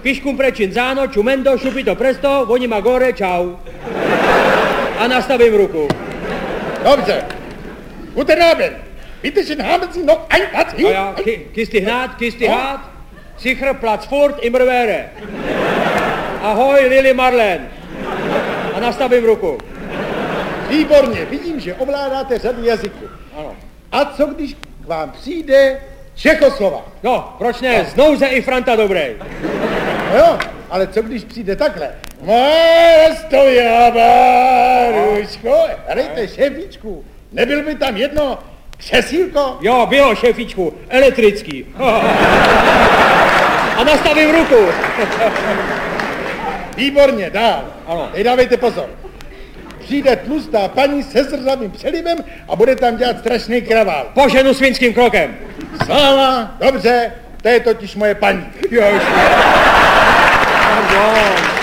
Piscum precinzano, ciumendo, subito presto, voni magore, čau. A nastavím ruku. Dobře. Guten Abend. Bitte schön, haben Sie noch ein Platz hier? Ja, kisti hnát. Sicher Platz furt, immer wäre. Ahoj, Lili Marlen. A nastavím ruku. Výborně, vidím, že ovládáte řadu jazyků. Ano. A co když k vám přijde Čechoslovák? No, proč ne? Znouze i Franta dobrej. No jo, ale co když přijde takhle? Stojába, Ruško, hrajte šefičku. Nebyl by tam jedno křesílko? Jo, bylo, šefičku, elektrický. A nastavím ruku. Výborně, dál. Ano. Teď dávejte pozor. Přijde tlustá paní se zrzavým přelivem a bude tam dělat strašný kravál. Poženu svinským krokem. Sláva, dobře, to je totiž moje paní. Jož. Pardon.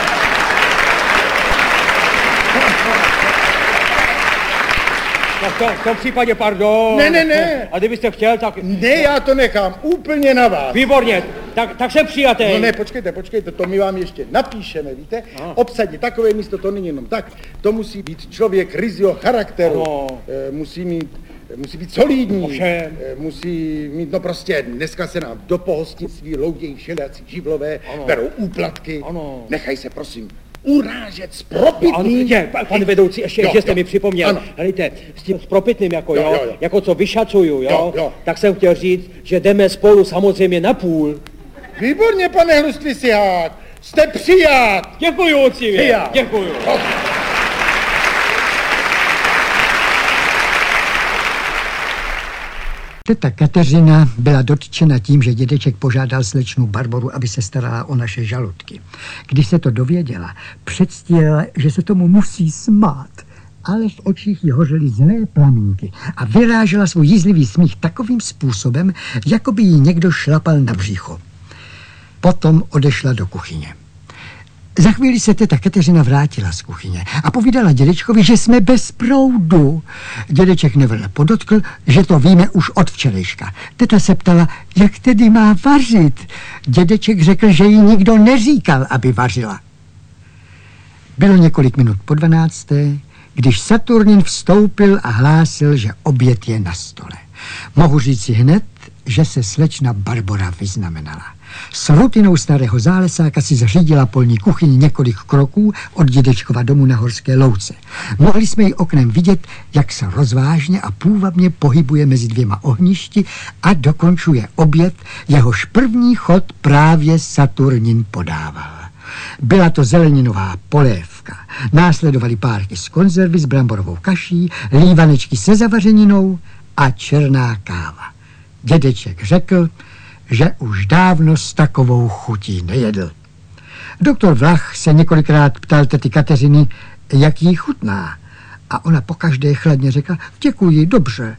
Tak v tom případě pardon. Ne. A kdybyste chtěl, tak... Ne, já to nechám úplně na vás. Výborně, tak jsem přijatý. No ne, počkejte, to my vám ještě napíšeme, víte? Obsadit takové místo, to není jenom tak. To musí být člověk ryzího charakteru. Musí být solidní. Musí mít, no prostě, dneska se nám do pohostinství loudějí všelijací živlové, berou úplatky. Nechaj se, prosím, urážet s propitným. Pane vedoucí, ještě jste mi připomněl. Hejte, s tím propitným, jako co vyšacuju, jo? Tak jsem chtěl říct, že jdeme spolu samozřejmě na půl. Výborně, pane Hrustlý Sihák, jste přijat. Děkuju, otcivě, děkuju. Teta Kateřina byla dotčena tím, že dědeček požádal slečnu Barboru, aby se starala o naše žaludky. Když se to dověděla, předstírala, že se tomu musí smát, ale v očích jí hořely zlé plamínky a vyrážela svůj jízlivý smích takovým způsobem, jako by jí někdo šlapal na břicho. Potom odešla do kuchyně. Za chvíli se teta Kateřina vrátila z kuchyně a povídala dědečkovi, že jsme bez proudu. Dědeček nevrle podotkl, že to víme už od včerejška. Teta se ptala, jak tedy má vařit. Dědeček řekl, že jí nikdo neříkal, aby vařila. Bylo několik minut po 12, když Saturnin vstoupil a hlásil, že oběd je na stole. Mohu říci hned, že se slečna Barbora vyznamenala. S rutinou starého zálesáka si zřídila polní kuchyni několik kroků od dědečkova domu na Horské louce. Mohli jsme ji oknem vidět, jak se rozvážně a půvabně pohybuje mezi dvěma ohništi a dokončuje oběd, jehož první chod právě Saturnin podával. Byla to zeleninová polévka. Následovaly párky z konzervy s bramborovou kaší, lívanečky se zavařeninou a černá káva. Dědeček řekl, že už dávno s takovou chutí nejedl. Doktor Vlach se několikrát ptal tety Kateřiny, jak jí chutná. A ona pokaždé chladně řekla, děkuji, dobře.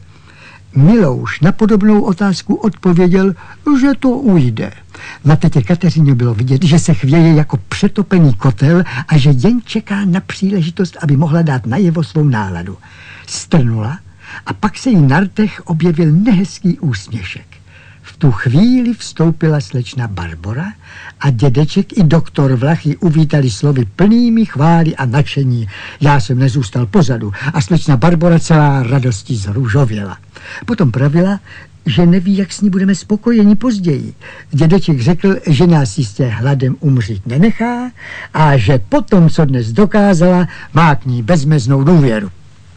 Milouš na podobnou otázku odpověděl, že to ujde. Na tetě Kateřině bylo vidět, že se chvěje jako přetopený kotel a že jen čeká na příležitost, aby mohla dát najevo svou náladu. Strnula a pak se jí na rtech objevil nehezký úsměšek. V tu chvíli vstoupila slečna Barbora a dědeček i doktor Vlach ji uvítali slovy plnými chvály a nadšení. Já jsem nezůstal pozadu a slečna Barbora celá radostí zrůžověla. Potom pravila, že neví, jak s ní budeme spokojeni později. Dědeček řekl, že nás jistě hladem umřít nenechá a že potom, co dnes dokázala, má k ní bezmeznou důvěru.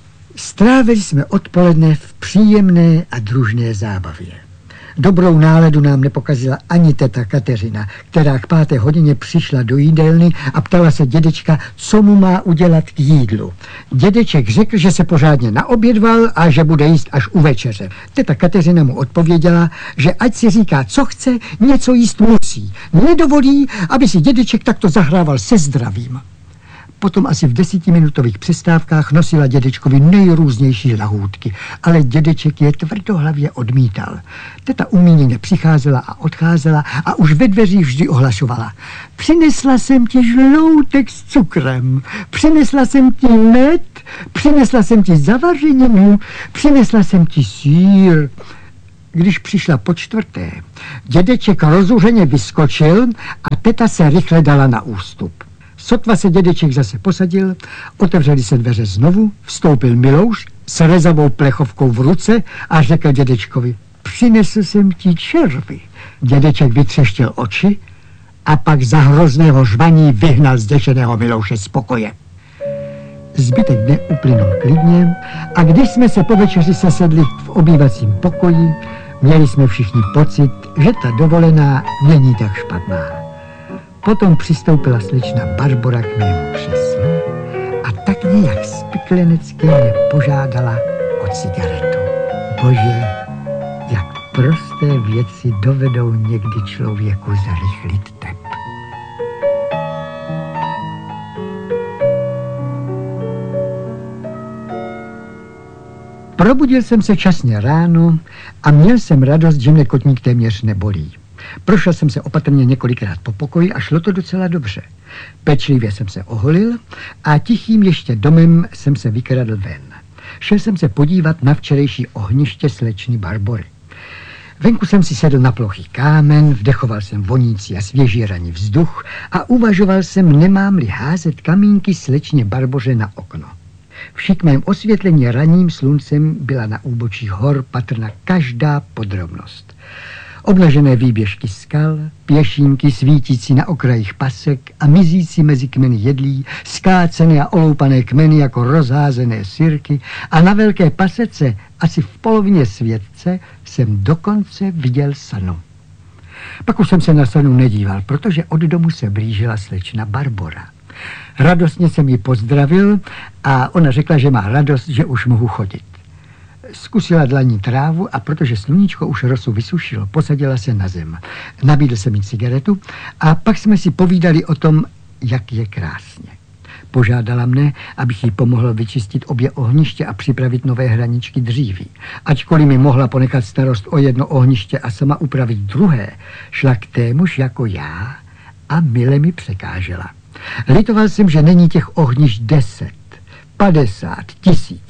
Strávili jsme odpoledne v příjemné a družné zábavě. Dobrou náladu nám nepokazila ani teta Kateřina, která k 5. hodině přišla do jídelny a ptala se dědečka, co mu má udělat k jídlu. Dědeček řekl, že se pořádně naobědval a že bude jíst až u večeře. Teta Kateřina mu odpověděla, že ať si říká, co chce, něco jíst musí. Nedovolí, aby si dědeček takto zahrával se zdravím. Potom asi v 10minutových přestávkách nosila dědečkovi nejrůznější lahůdky, ale dědeček je tvrdohlavě odmítal. Teta umíněně přicházela a odcházela a už ve dveřích vždy ohlašovala. Přinesla jsem ti žloutek s cukrem, přinesla jsem ti med, přinesla jsem ti zavařeninu, přinesla jsem ti sýr. Když přišla po 4., dědeček rozuřeně vyskočil a Teta se rychle dala na ústup. Sotva se dědeček zase posadil, otevřeli se dveře znovu, vstoupil Milouš s rezavou plechovkou v ruce a řekl dědečkovi: přinesl jsem ti červy. Dědeček vytřeštil oči a pak za hrozného žvaní vyhnal zděšeného Milouše z pokoje. Zbytek dne uplynul klidně a když jsme se po večeři sesedli v obývacím pokoji, měli jsme všichni pocit, že ta dovolená není tak špatná. Potom přistoupila slečna Barbora k mému křeslu a tak nějak spiklenecky mě požádala o cigaretu. Bože, jak prosté věci dovedou někdy člověku zrychlit tep. Probudil jsem se časně ráno a měl jsem radost, že mě kotník téměř nebolí. Prošel jsem se opatrně několikrát po pokoji a šlo to docela dobře. Pečlivě jsem se oholil a tichým ještě domem jsem se vykradl ven. Šel jsem se podívat na včerejší ohniště slečny Barbory. Venku jsem si sedl na plochý kámen, vdechoval jsem vonící a svěží ranní vzduch a uvažoval jsem, nemám-li házet kamínky slečně Barboře na okno. V šikmém osvětlení ranním sluncem byla na úbočích hor patrna každá podrobnost. Obnažené výběžky skal, pěšinky svítící na okrajích pasek a mizící mezi kmeny jedlí, skácené a oloupané kmeny jako rozházené sirky a na velké pasece, asi v polovině světce, jsem dokonce viděl sanu. Pak už jsem se na sanu nedíval, protože od domu se blížila slečna Barbora. Radostně jsem ji pozdravil a ona řekla, že má radost, že už mohu chodit. Zkusila dlaní trávu a protože sluníčko už rosu vysušilo, posadila se na zem. Nabídl jsem jí cigaretu a pak jsme si povídali o tom, jak je krásně. Požádala mne, abych jí pomohl vyčistit obě ohniště a připravit nové hraničky dříví. Ačkoliv mi mohla ponechat starost o jedno ohniště a sama upravit druhé, šla k témuž jako já a mile mi překážela. Litoval jsem, že není těch ohnišť 10, 50, 1000.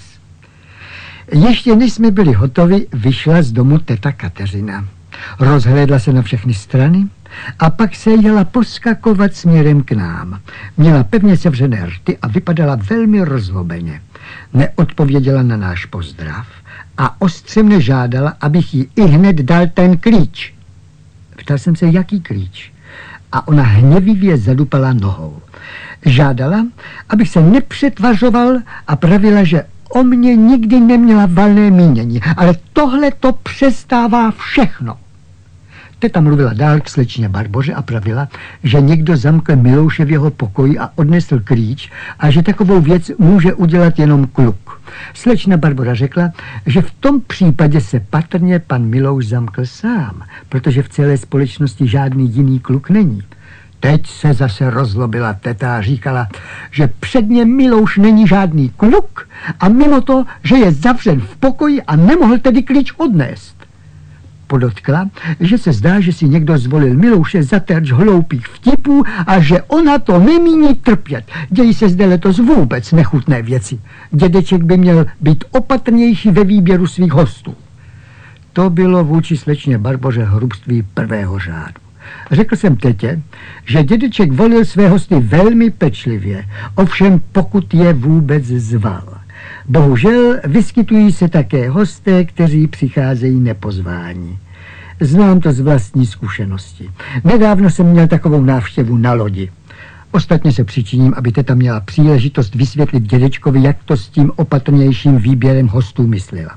Ještě než jsme byli hotovi, vyšla z domu teta Kateřina. Rozhlédla se na všechny strany a pak se jela poskakovat směrem k nám. Měla pevně sevřené rty a vypadala velmi rozlobeně. Neodpověděla na náš pozdrav a ostře mne žádala, abych jí ihned dal ten klíč. Ptal jsem se, jaký klíč? A ona hněvivě zadupala nohou. Žádala, abych se nepřetvařoval a pravila, že o mě nikdy neměla valné mínění, ale tohle to přestává všechno. Teta mluvila dál k slečně Barboře a pravila, že někdo zamkl Milouše v jeho pokoji a odnesl klíč a že takovou věc může udělat jenom kluk. Slečna Barbora řekla, že v tom případě se patrně pan Milouš zamkl sám, protože v celé společnosti žádný jiný kluk není. Teď se zase rozlobila teta a říkala, že předně Milouš není žádný kluk a mimo to, že je zavřen v pokoji a nemohl tedy klíč odnést. Podotkla, že se zdá, že si někdo zvolil Milouše za terč hloupých vtipů a že ona to nemíní trpět. Dějí se zde letos vůbec nechutné věci. Dědeček by měl být opatrnější ve výběru svých hostů. To bylo vůči slečně Barboře hrubství prvého řádu. Řekl jsem tetě, že dědeček volil své hosty velmi pečlivě, ovšem pokud je vůbec zval. Bohužel vyskytují se také hosté, kteří přicházejí nepozváni. Znám to z vlastní zkušenosti. Nedávno jsem měl takovou návštěvu na lodi. Ostatně se přičiním, aby teta měla příležitost vysvětlit dědečkovi, jak to s tím opatrnějším výběrem hostů myslela.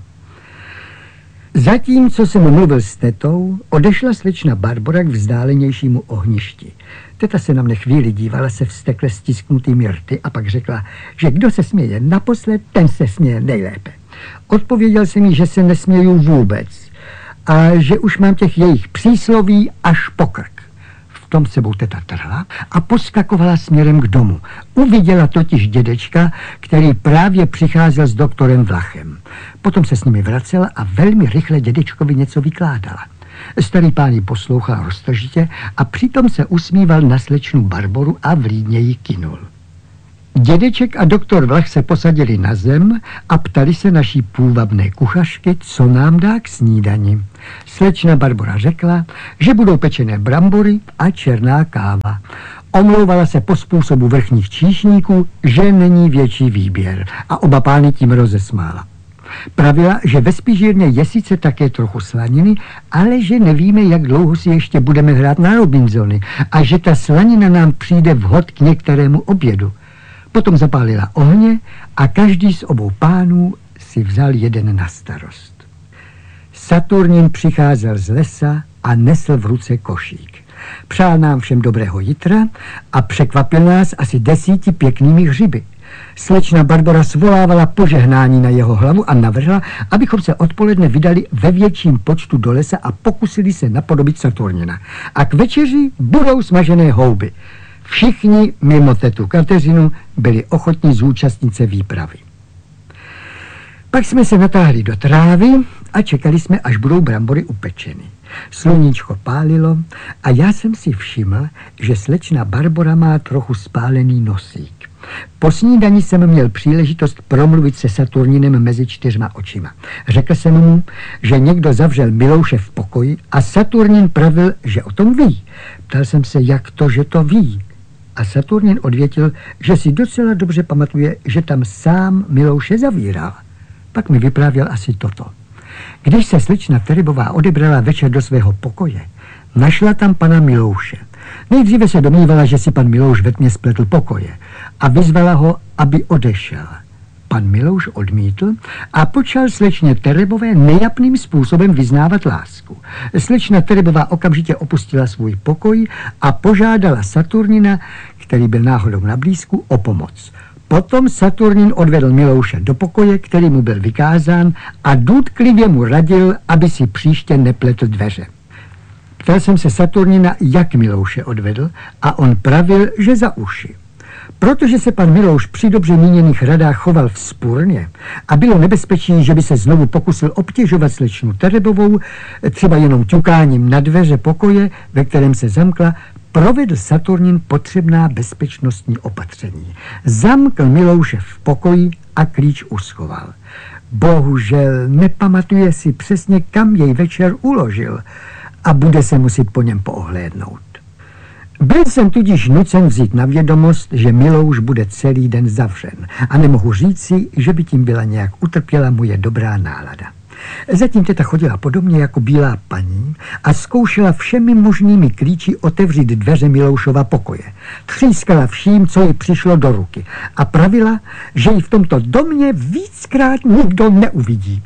Zatímco jsem mluvil s tetou, odešla slečna Barbora k vzdálenějšímu ohništi. Teta se na mne chvíli dívala se vztekle stisknutými rty a pak řekla, že kdo se směje naposled, ten se směje nejlépe. Odpověděl jsem jí, že se nesměju vůbec a že už mám těch jejich přísloví až po krk. V tom sebou teta trhla a poskakovala směrem k domu. Uviděla totiž dědečka, který právě přicházel s doktorem Vlachem. Potom se s nimi vracela a velmi rychle dědečkovi něco vykládala. Starý pán ji poslouchal roztržitě a přitom se usmíval na slečnu Barboru a vlídně jí kynul. Dědeček a doktor Vlach se posadili na zem a ptali se naší půvabné kuchařky, co nám dá k snídani. Slečna Barbora řekla, že budou pečené brambory a černá káva. Omlouvala se po způsobu vrchních číšníků, že není větší výběr, a oba pány tím rozesmála. Pravila, že ve spižírně je sice také trochu slaniny, ale že nevíme, jak dlouho si ještě budeme hrát na Robinsony a že ta slanina nám přijde vhod k některému obědu. Potom zapálila ohně a každý z obou pánů si vzal jeden na starost. Saturnin přicházel z lesa a nesl v ruce košík. Přál nám všem dobrého jitra a překvapil nás asi 10 pěknými hřiby. Slečna Barbora svolávala požehnání na jeho hlavu a navrhla, abychom se odpoledne vydali ve větším počtu do lesa a pokusili se napodobit Saturnina. A k večeři budou smažené houby. Všichni mimo tetu Kateřinu byli ochotní zúčastnit se výpravy. Pak jsme se natáhli do trávy a čekali jsme, až budou brambory upečeny. Sluníčko pálilo a já jsem si všiml, že slečna Barbora má trochu spálený nosík. Po snídani jsem měl příležitost promluvit se Saturninem mezi 4 očima. Řekl jsem mu, že někdo zavřel Milouše v pokoji a Saturnin pravil, že o tom ví. Ptal jsem se, jak to, že to ví. A Saturnin odvětil, že si docela dobře pamatuje, že tam sám Milouše zavíral. Pak mi vyprávěl asi toto. Když se slečna Terybová odebrala večer do svého pokoje, našla tam pana Milouše. Nejdříve se domnívala, že si pan Milouš ve tmě spletl pokoje a vyzvala ho, aby odešel. Pan Milouš odmítl a počal slečně Terybové nejapným způsobem vyznávat lásku. Slečna Terybová okamžitě opustila svůj pokoj a požádala Saturnina, který byl náhodou na blízku, o pomoc. Potom Saturnin odvedl Milouše do pokoje, který mu byl vykázán, a důtklivě mu radil, aby si příště nepletl dveře. Ptal jsem se Saturnina, jak Milouše odvedl, a on pravil, že za uši. Protože se pan Milouš při dobře míněných radách choval vzpůrně a bylo nebezpečí, že by se znovu pokusil obtěžovat slečnu Terybovou, třeba jenom ťukáním na dveře pokoje, ve kterém se zamkla, provedl Saturnin potřebná bezpečnostní opatření. Zamkl Milouše v pokoji a klíč uschoval. Bohužel nepamatuje si přesně, kam jej večer uložil a bude se muset po něm poohlédnout. Byl jsem tudíž nucen vzít na vědomost, že Milouš bude celý den zavřen a nemohu říci, že by tím byla nějak utrpěla moje dobrá nálada. Zatím teta chodila podobně jako bílá paní a zkoušela všemi možnými klíči otevřít dveře Miloušova pokoje. Třískala vším, co jí přišlo do ruky a pravila, že ji v tomto domě víckrát nikdo neuvidí.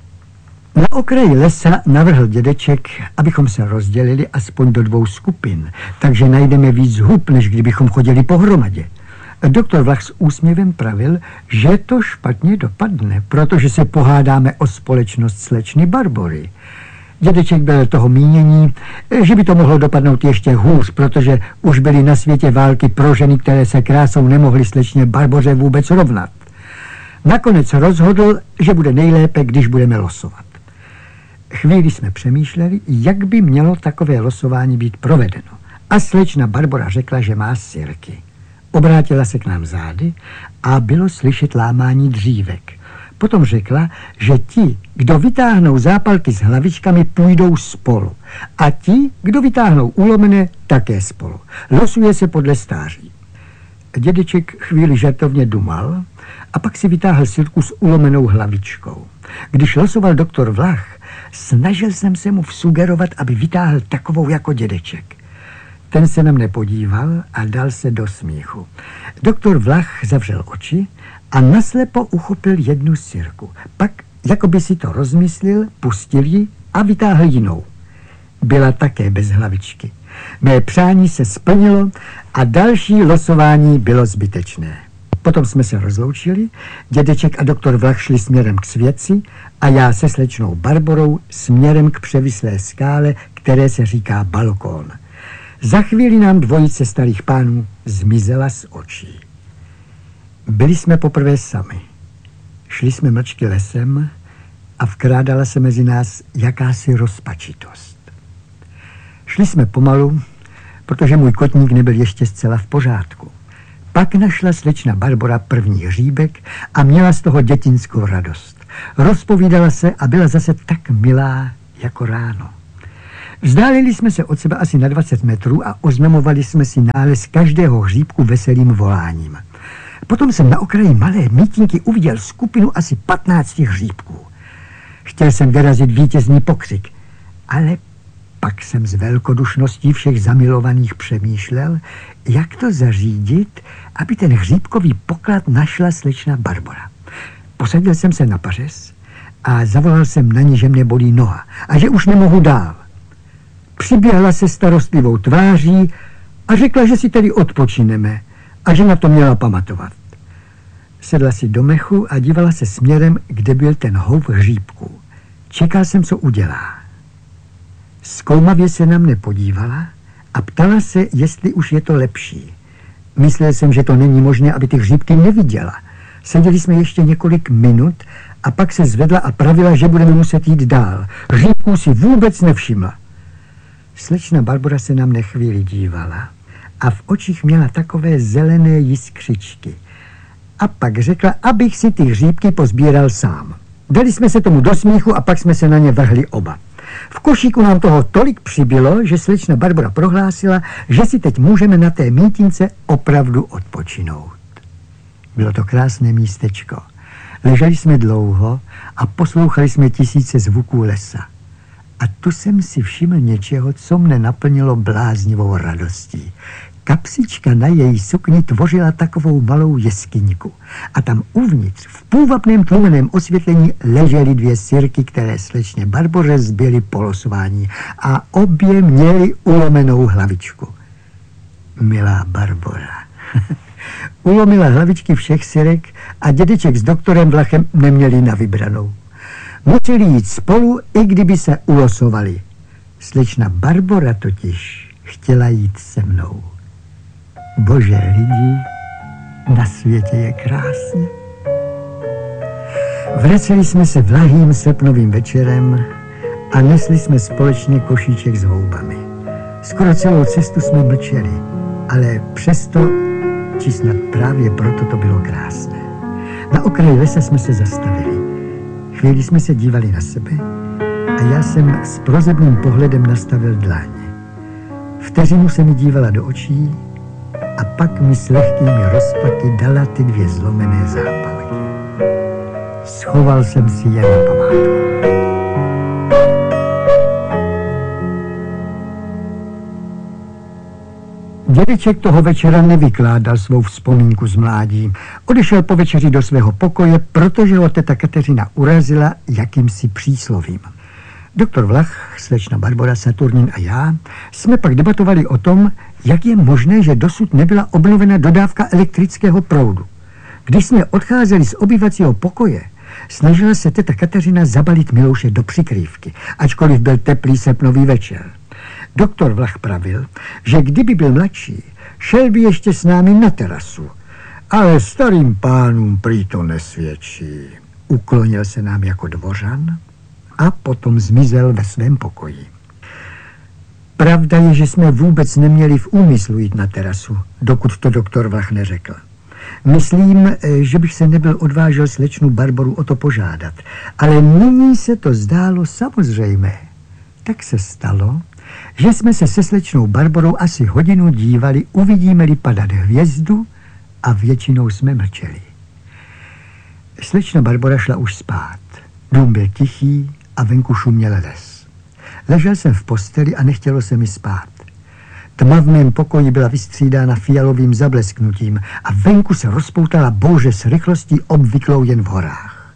Na okraji lesa navrhl dědeček, abychom se rozdělili aspoň do 2 skupin, takže najdeme víc hub, než kdybychom chodili pohromadě. Doktor Vlach s úsměvem pravil, že to špatně dopadne, protože se pohádáme o společnost slečny Barbory. Dědeček byl toho mínění, že by to mohlo dopadnout ještě hůř, protože už byly na světě války pro ženy, které se krásou nemohly slečně Barboře vůbec rovnat. Nakonec rozhodl, že bude nejlépe, když budeme losovat. Chvíli jsme přemýšleli, jak by mělo takové losování být provedeno. A slečna Barbora řekla, že má sirky. Obrátila se k nám zády a bylo slyšet lámání dřívek. Potom řekla, že ti, kdo vytáhnou zápalky s hlavičkami, půjdou spolu. A ti, kdo vytáhnou ulomené, také spolu. Losuje se podle stáří. Dědeček chvíli žartovně dumal a pak si vytáhl sirku s ulomenou hlavičkou. Když losoval doktor Vlach, snažil jsem se mu vsugerovat, aby vytáhl takovou jako dědeček. Ten se na mne podíval a dal se do smíchu. Doktor Vlach zavřel oči a naslepo uchopil jednu sirku. Pak, jako by si to rozmyslil, pustil ji a vytáhl jinou. Byla také bez hlavičky. Mé přání se splnilo a další losování bylo zbytečné. Potom jsme se rozloučili, dědeček a doktor Vlach šli směrem k světci a já se slečnou Barborou směrem k převislé skále, které se říká balkón. Za chvíli nám dvojice starých pánů zmizela z očí. Byli jsme poprvé sami. Šli jsme mlčky lesem a vkrádala se mezi nás jakási rozpačitost. Šli jsme pomalu, protože můj kotník nebyl ještě zcela v pořádku. Pak našla slečna Barbora první hříbek a měla z toho dětinskou radost. Rozpovídala se a byla zase tak milá jako ráno. Vzdálili jsme se od sebe asi na 20 metrů a oznamovali jsme si nález každého hříbku veselým voláním. Potom jsem na okraji malé mítinky uviděl skupinu asi 15 hříbků. Chtěl jsem vyrazit vítězný pokřik, ale pak jsem s velkodušností všech zamilovaných přemýšlel, jak to zařídit, aby ten hříbkový poklad našla slečna Barbora. Posadil jsem se na pařez a zavolal jsem na ní, že mě bolí noha a že už nemohu dál. Přiběhla se starostlivou tváří a řekla, že si tedy odpočineme a že na to měla pamatovat. Sedla si do mechu a dívala se směrem, kde byl ten houp hříbků. Čekal jsem, co udělá. Zkoumavě se na mne podívala a ptala se, jestli už je to lepší. Myslel jsem, že to není možné, aby ty hříbky neviděla. Seděli jsme ještě několik minut a pak se zvedla a pravila, že budeme muset jít dál. Hříbků si vůbec nevšimla. Slečna Barbora se na mne chvíli dívala a v očích měla takové zelené jiskřičky. A pak řekla, abych si ty hříbky pozbíral sám. Dali jsme se tomu do smíchu a pak jsme se na ně vrhli oba. V košíku nám toho tolik přibylo, že slečna Barbora prohlásila, že si teď můžeme na té mítince opravdu odpočinout. Bylo to krásné místečko. Leželi jsme dlouho a poslouchali jsme tisíce zvuků lesa. A tu jsem si všiml něčeho, co mne naplnilo bláznivou radostí. Kapsička na její sukni tvořila takovou malou jeskyňku. A tam uvnitř, v půvabném tlumeném osvětlení, ležely 2 sirky, které slečně Barboře zbyly po losování. A obě měly ulomenou hlavičku. Milá Barbora. Ulomila hlavičky všech sirek a dědeček s doktorem Vlachem neměli na vybranou. Museli jít spolu, i kdyby se ulosovali. Slečna Barbora totiž chtěla jít se mnou. Bože, lidi, na světě je krásně. Vraceli jsme se vlahým srpnovým večerem a nesli jsme společně košíček s houbami. Skoro celou cestu jsme mlčeli, ale přesto, či snad právě proto, to bylo krásné. Na okraji lesa jsme se zastavili. Chvíli jsme se dívali na sebe a já jsem s prozebným pohledem nastavil dlaň. Vteřinu se mi dívala do očí a pak mi s lehkými rozpaky dala ty 2 zlomené zápalky. Schoval jsem si je na památku. Dědeček toho večera nevykládal svou vzpomínku z mládí. Odešel po večeři do svého pokoje, protože ho teta Kateřina urazila jakýmsi příslovím. Doktor Vlach, slečna Barbora, Saturnin a já jsme pak debatovali o tom, jak je možné, že dosud nebyla obnovena dodávka elektrického proudu. Když jsme odcházeli z obývacího pokoje, snažila se teta Kateřina zabalit Milouše do přikrývky, ačkoliv byl teplý srpnový večer. Doktor Vlach pravil, že kdyby byl mladší, šel by ještě s námi na terasu. Ale starým pánům prý to nesvědčí. Uklonil se nám jako dvořan a potom zmizel ve svém pokoji. Pravda je, že jsme vůbec neměli v úmyslu jít na terasu, dokud to doktor Vlach neřekl. Myslím, že bych se nebyl odvážil slečnu Barboru o to požádat, ale nyní se to zdálo samozřejmé. Tak se stalo, že jsme se se slečnou Barborou asi hodinu dívali, uvidíme-li padat hvězdu, a většinou jsme mlčeli. Slečna Barbora šla už spát. Dům byl tichý a venku šuměl les. Ležel jsem v posteli a nechtělo se mi spát. Tma v mém pokoji byla vystřídána fialovým zablesknutím a venku se rozpoutala bouře s rychlostí obvyklou jen v horách.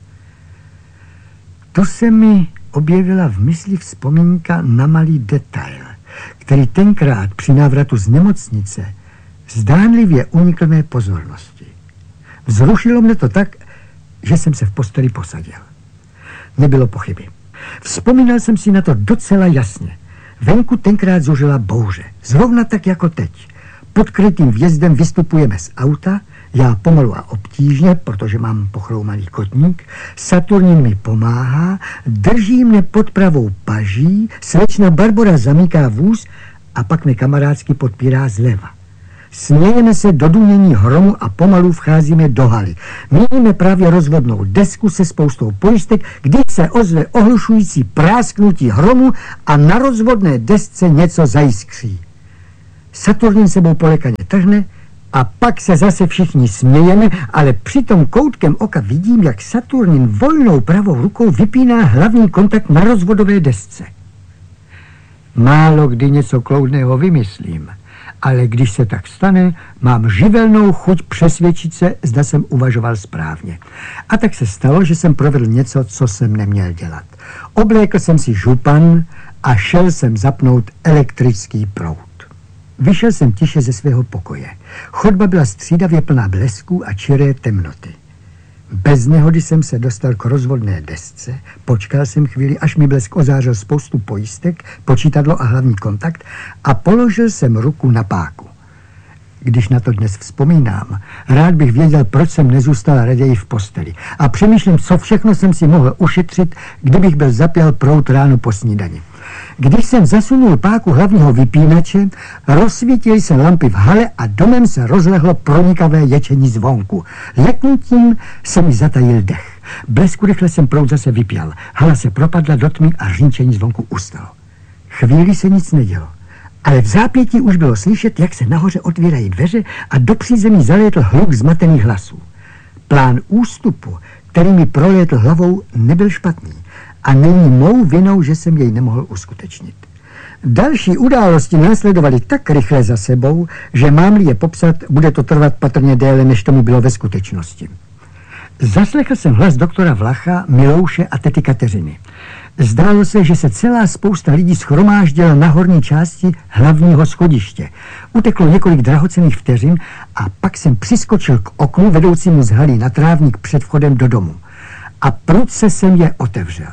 To se mi objevila v mysli vzpomínka na malý detail, který tenkrát při návratu z nemocnice zdánlivě unikl mé pozornosti. Vzrušilo mne to tak, že jsem se v posteli posadil. Nebylo pochyby. Vzpomínal jsem si na to docela jasně. Venku tenkrát zuřila bouře, zrovna tak jako teď. Pod krytým vjezdem vystupujeme z auta, já pomalu a obtížně, protože mám pochroumaný kotník, Saturnin mi pomáhá, drží mne pod pravou paží, slečna Barbora zamyká vůz a pak mě kamarádsky podpírá zleva. Smějeme se do dunění hromu a pomalu vcházíme do haly. Měníme právě rozvodnou desku se spoustou pojistek, když se ozve ohlušující prásknutí hromu a na rozvodné desce něco zajiskří. Saturnin sebou polekaně trhne a pak se zase všichni smějeme, ale přitom koutkem oka vidím, jak Saturnin volnou pravou rukou vypíná hlavní kontakt na rozvodové desce. Málo kdy něco kloudného vymyslím, ale když se tak stane, mám živelnou chuť přesvědčit se, zda jsem uvažoval správně. A tak se stalo, že jsem provedl něco, co jsem neměl dělat. Oblékl jsem si župan a šel jsem zapnout elektrický proud. Vyšel jsem tiše ze svého pokoje. Chodba byla střídavě plná blesků a čiré temnoty. Bez nehody jsem se dostal k rozvodné desce, počkal jsem chvíli, až mi blesk ozářil spoustu pojistek, počítadlo a hlavní kontakt a položil jsem ruku na páku. Když na to dnes vzpomínám, rád bych věděl, proč jsem nezůstal raději v posteli. A přemýšlím, co všechno jsem si mohl ušetřit, kdybych byl zapěl proud ráno po snídani. Když jsem zasunul páku hlavního vypínače, rozsvítily se lampy v hale a domem se rozlehlo pronikavé ječení zvonku. Leknutím se mi zatajil dech. Blesku rychle jsem proud zase vypěl. Hala se propadla do tmy a řinčení zvonku ustalo. Chvíli se nic nedělo, ale v zápětí už bylo slyšet, jak se nahoře otvírají dveře a do přízemí zalétl hluk zmatených hlasů. Plán ústupu, který mi prolétl hlavou, nebyl špatný. A není mou vinou, že jsem jej nemohl uskutečnit. Další události následovaly tak rychle za sebou, že mám-li je popsat, bude to trvat patrně déle, než tomu bylo ve skutečnosti. Zaslechl jsem hlas doktora Vlacha, Milouše a tety Kateřiny. Zdálo se, že se celá spousta lidí shromáždila na horní části hlavního schodiště. Uteklo několik drahocenných vteřin a pak jsem přiskočil k oknu vedoucímu z haly na trávník před vchodem do domu. A prudce jsem je otevřel.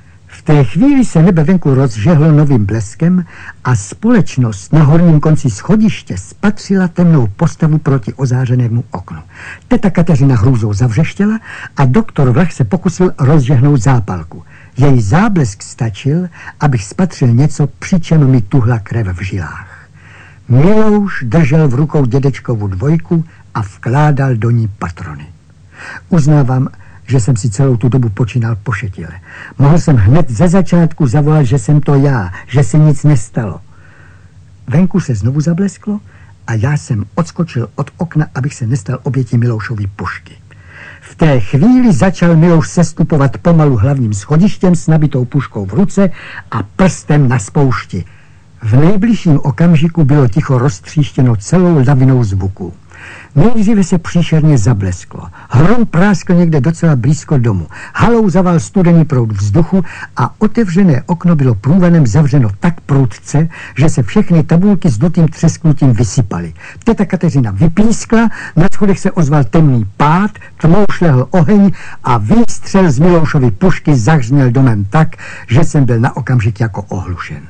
V té chvíli se nebe venku rozžehlo novým bleskem a společnost na horním konci schodiště spatřila temnou postavu proti ozářenému oknu. Teta Kateřina hrůzou zavřeštěla a doktor Vlach se pokusil rozžehnout zápalku. Její záblesk stačil, abych spatřil něco, přičem mi tuhla krev v žilách. Milouš držel v rukou dědečkovu dvojku a vkládal do ní patrony. Uznávám, že jsem si celou tu dobu počínal pošetile. Mohl jsem hned ze začátku zavolat, že jsem to já, že se nic nestalo. Venku se znovu zablesklo a já jsem odskočil od okna, abych se nestal obětí Miloušovy pušky. V té chvíli začal Milouš sestupovat pomalu hlavním schodištěm s nabitou puškou v ruce a prstem na spoušti. V nejbližším okamžiku bylo ticho roztříštěno celou lavinou zvuků. Nejdříve se příšerně zablesklo. Hrom práskl někde docela blízko domu. Halou zaval studený proud vzduchu a otevřené okno bylo průvanem zavřeno tak prudce, že se všechny tabulky s dutým třesknutím vysypaly. Teta Kateřina vypískla, na schodech se ozval temný pád, tmou šlehl oheň a výstřel z Miloušovy pušky zahřměl domem tak, že jsem byl na okamžik jako ohlušen.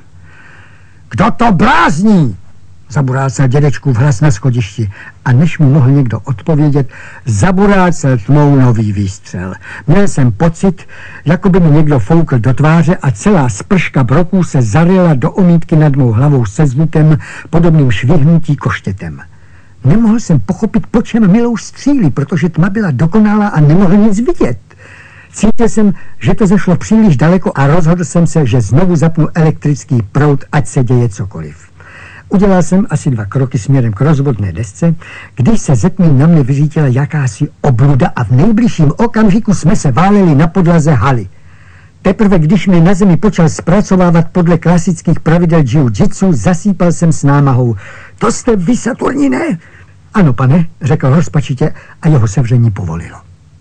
Kdo to blázní? Zaburácel dědečkův hlas na schodišti a než mu mohl někdo odpovědět, zaburácel tmou nový výstřel. Měl jsem pocit, jako by mi někdo foukl do tváře a celá sprška broků se zaryla do omítky nad mou hlavou se zvukem podobným švihnutí koštětem. Nemohl jsem pochopit, po čem Milouš střílí, protože tma byla dokonalá a nemohl nic vidět. Cítil jsem, že to zašlo příliš daleko a rozhodl jsem se, že znovu zapnu elektrický proud, ať se děje cokoliv. Udělal jsem asi 2 kroky směrem k rozvodné desce, když se ze tmy na mě vyřítila jakási obluda a v nejbližším okamžiku jsme se váleli na podlaze haly. Teprve když mě na zemi počal zpracovávat podle klasických pravidel jiu-jitsu, zasýpal jsem s námahou. To jste vy, Saturnine? Ano, pane, řekl rozpačitě a jeho sevření povolilo.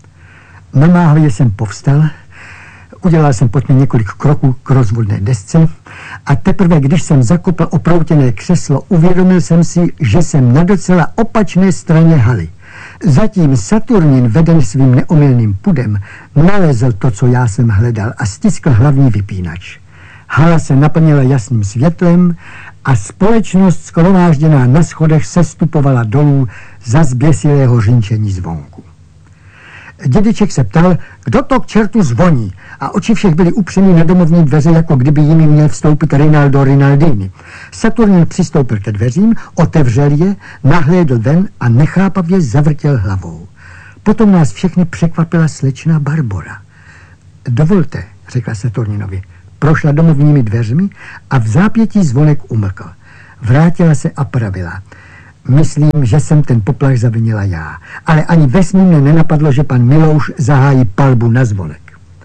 Namáhavě jsem povstal, udělal jsem pod mě několik kroků k rozvodné desce a teprve, když jsem zakopl oproutěné křeslo, uvědomil jsem si, že jsem na docela opačné straně haly. Zatím Saturnin, veden svým neomylným pudem, nalezl to, co já jsem hledal a stiskl hlavní vypínač. Hala se naplnila jasným světlem a společnost shromážděná na schodech sestupovala dolů za zběsilého řinčení zvonku. Dědeček se ptal, kdo to k čertu zvoní, a oči všech byly upřeny na domovní dveře, jako kdyby jimi měl vstoupit Rinaldo Rinaldini. Saturnin přistoupil ke dveřím, otevřel je, nahlédl ven a nechápavě zavrtěl hlavou. Potom nás všechny překvapila slečna Barbora. Dovolte, řekla Saturninovi. Prošla domovními dveřmi a v zápětí zvonek umlkl. Vrátila se a pravila. Myslím, že jsem ten poplach zavinila já, ale ani ve snu mě nenapadlo, že pan Milouš zahájí palbu na zvonek.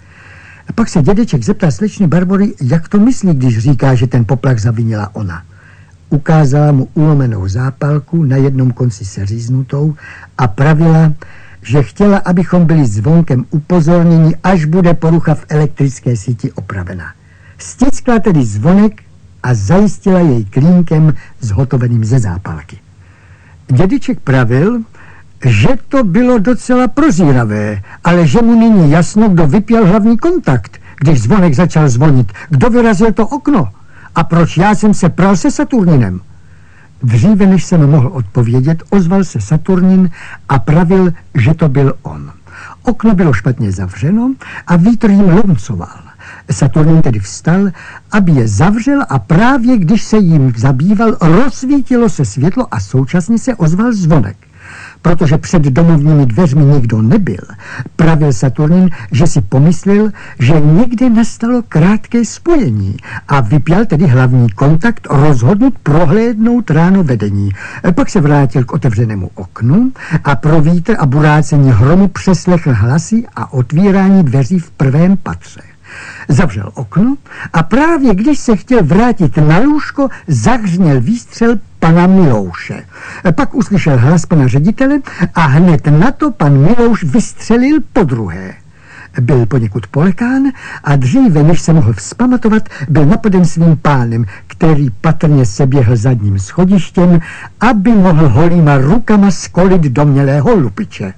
Pak se dědeček zeptal slečny Barbory, jak to myslí, když říká, že ten poplach zavinila ona. Ukázala mu ulomenou zápalku, na jednom konci seříznutou, a pravila, že chtěla, abychom byli zvonkem upozorněni, až bude porucha v elektrické síti opravena. Stiskla tedy zvonek a zajistila jej klínkem zhotoveným ze zápalky. Dědeček pravil, že to bylo docela prozíravé, ale že mu není jasno, kdo vypěl hlavní kontakt, když zvonek začal zvonit, kdo vyrazil to okno a proč já jsem se pral se Saturninem. Dříve, než jsem mohl odpovědět, ozval se Saturnin a pravil, že to byl on. Okno bylo špatně zavřeno a vítr jim lomcoval. Saturnin tedy vstal, aby je zavřel a právě když se jim zabýval, rozsvítilo se světlo a současně se ozval zvonek. Protože před domovními dveřmi nikdo nebyl, pravil Saturnin, že si pomyslel, že někde nastalo krátké spojení a vypěl tedy hlavní kontakt, rozhodnut prohlédnout ráno vedení. Pak se vrátil k otevřenému oknu a pro vítr a burácení hromu přeslechl hlasy a otvírání dveří v prvém patře. Zavřel okno a právě když se chtěl vrátit na lůžko, zahřměl výstřel pana Milouše. Pak uslyšel hlas pana ředitele a hned na to pan Milouš vystřelil podruhé. Byl poněkud polekán a dříve, než se mohl vzpamatovat, byl napaden svým pánem, který patrně se běhl zadním schodištěm, aby mohl holýma rukama skolit domnělého lupiče.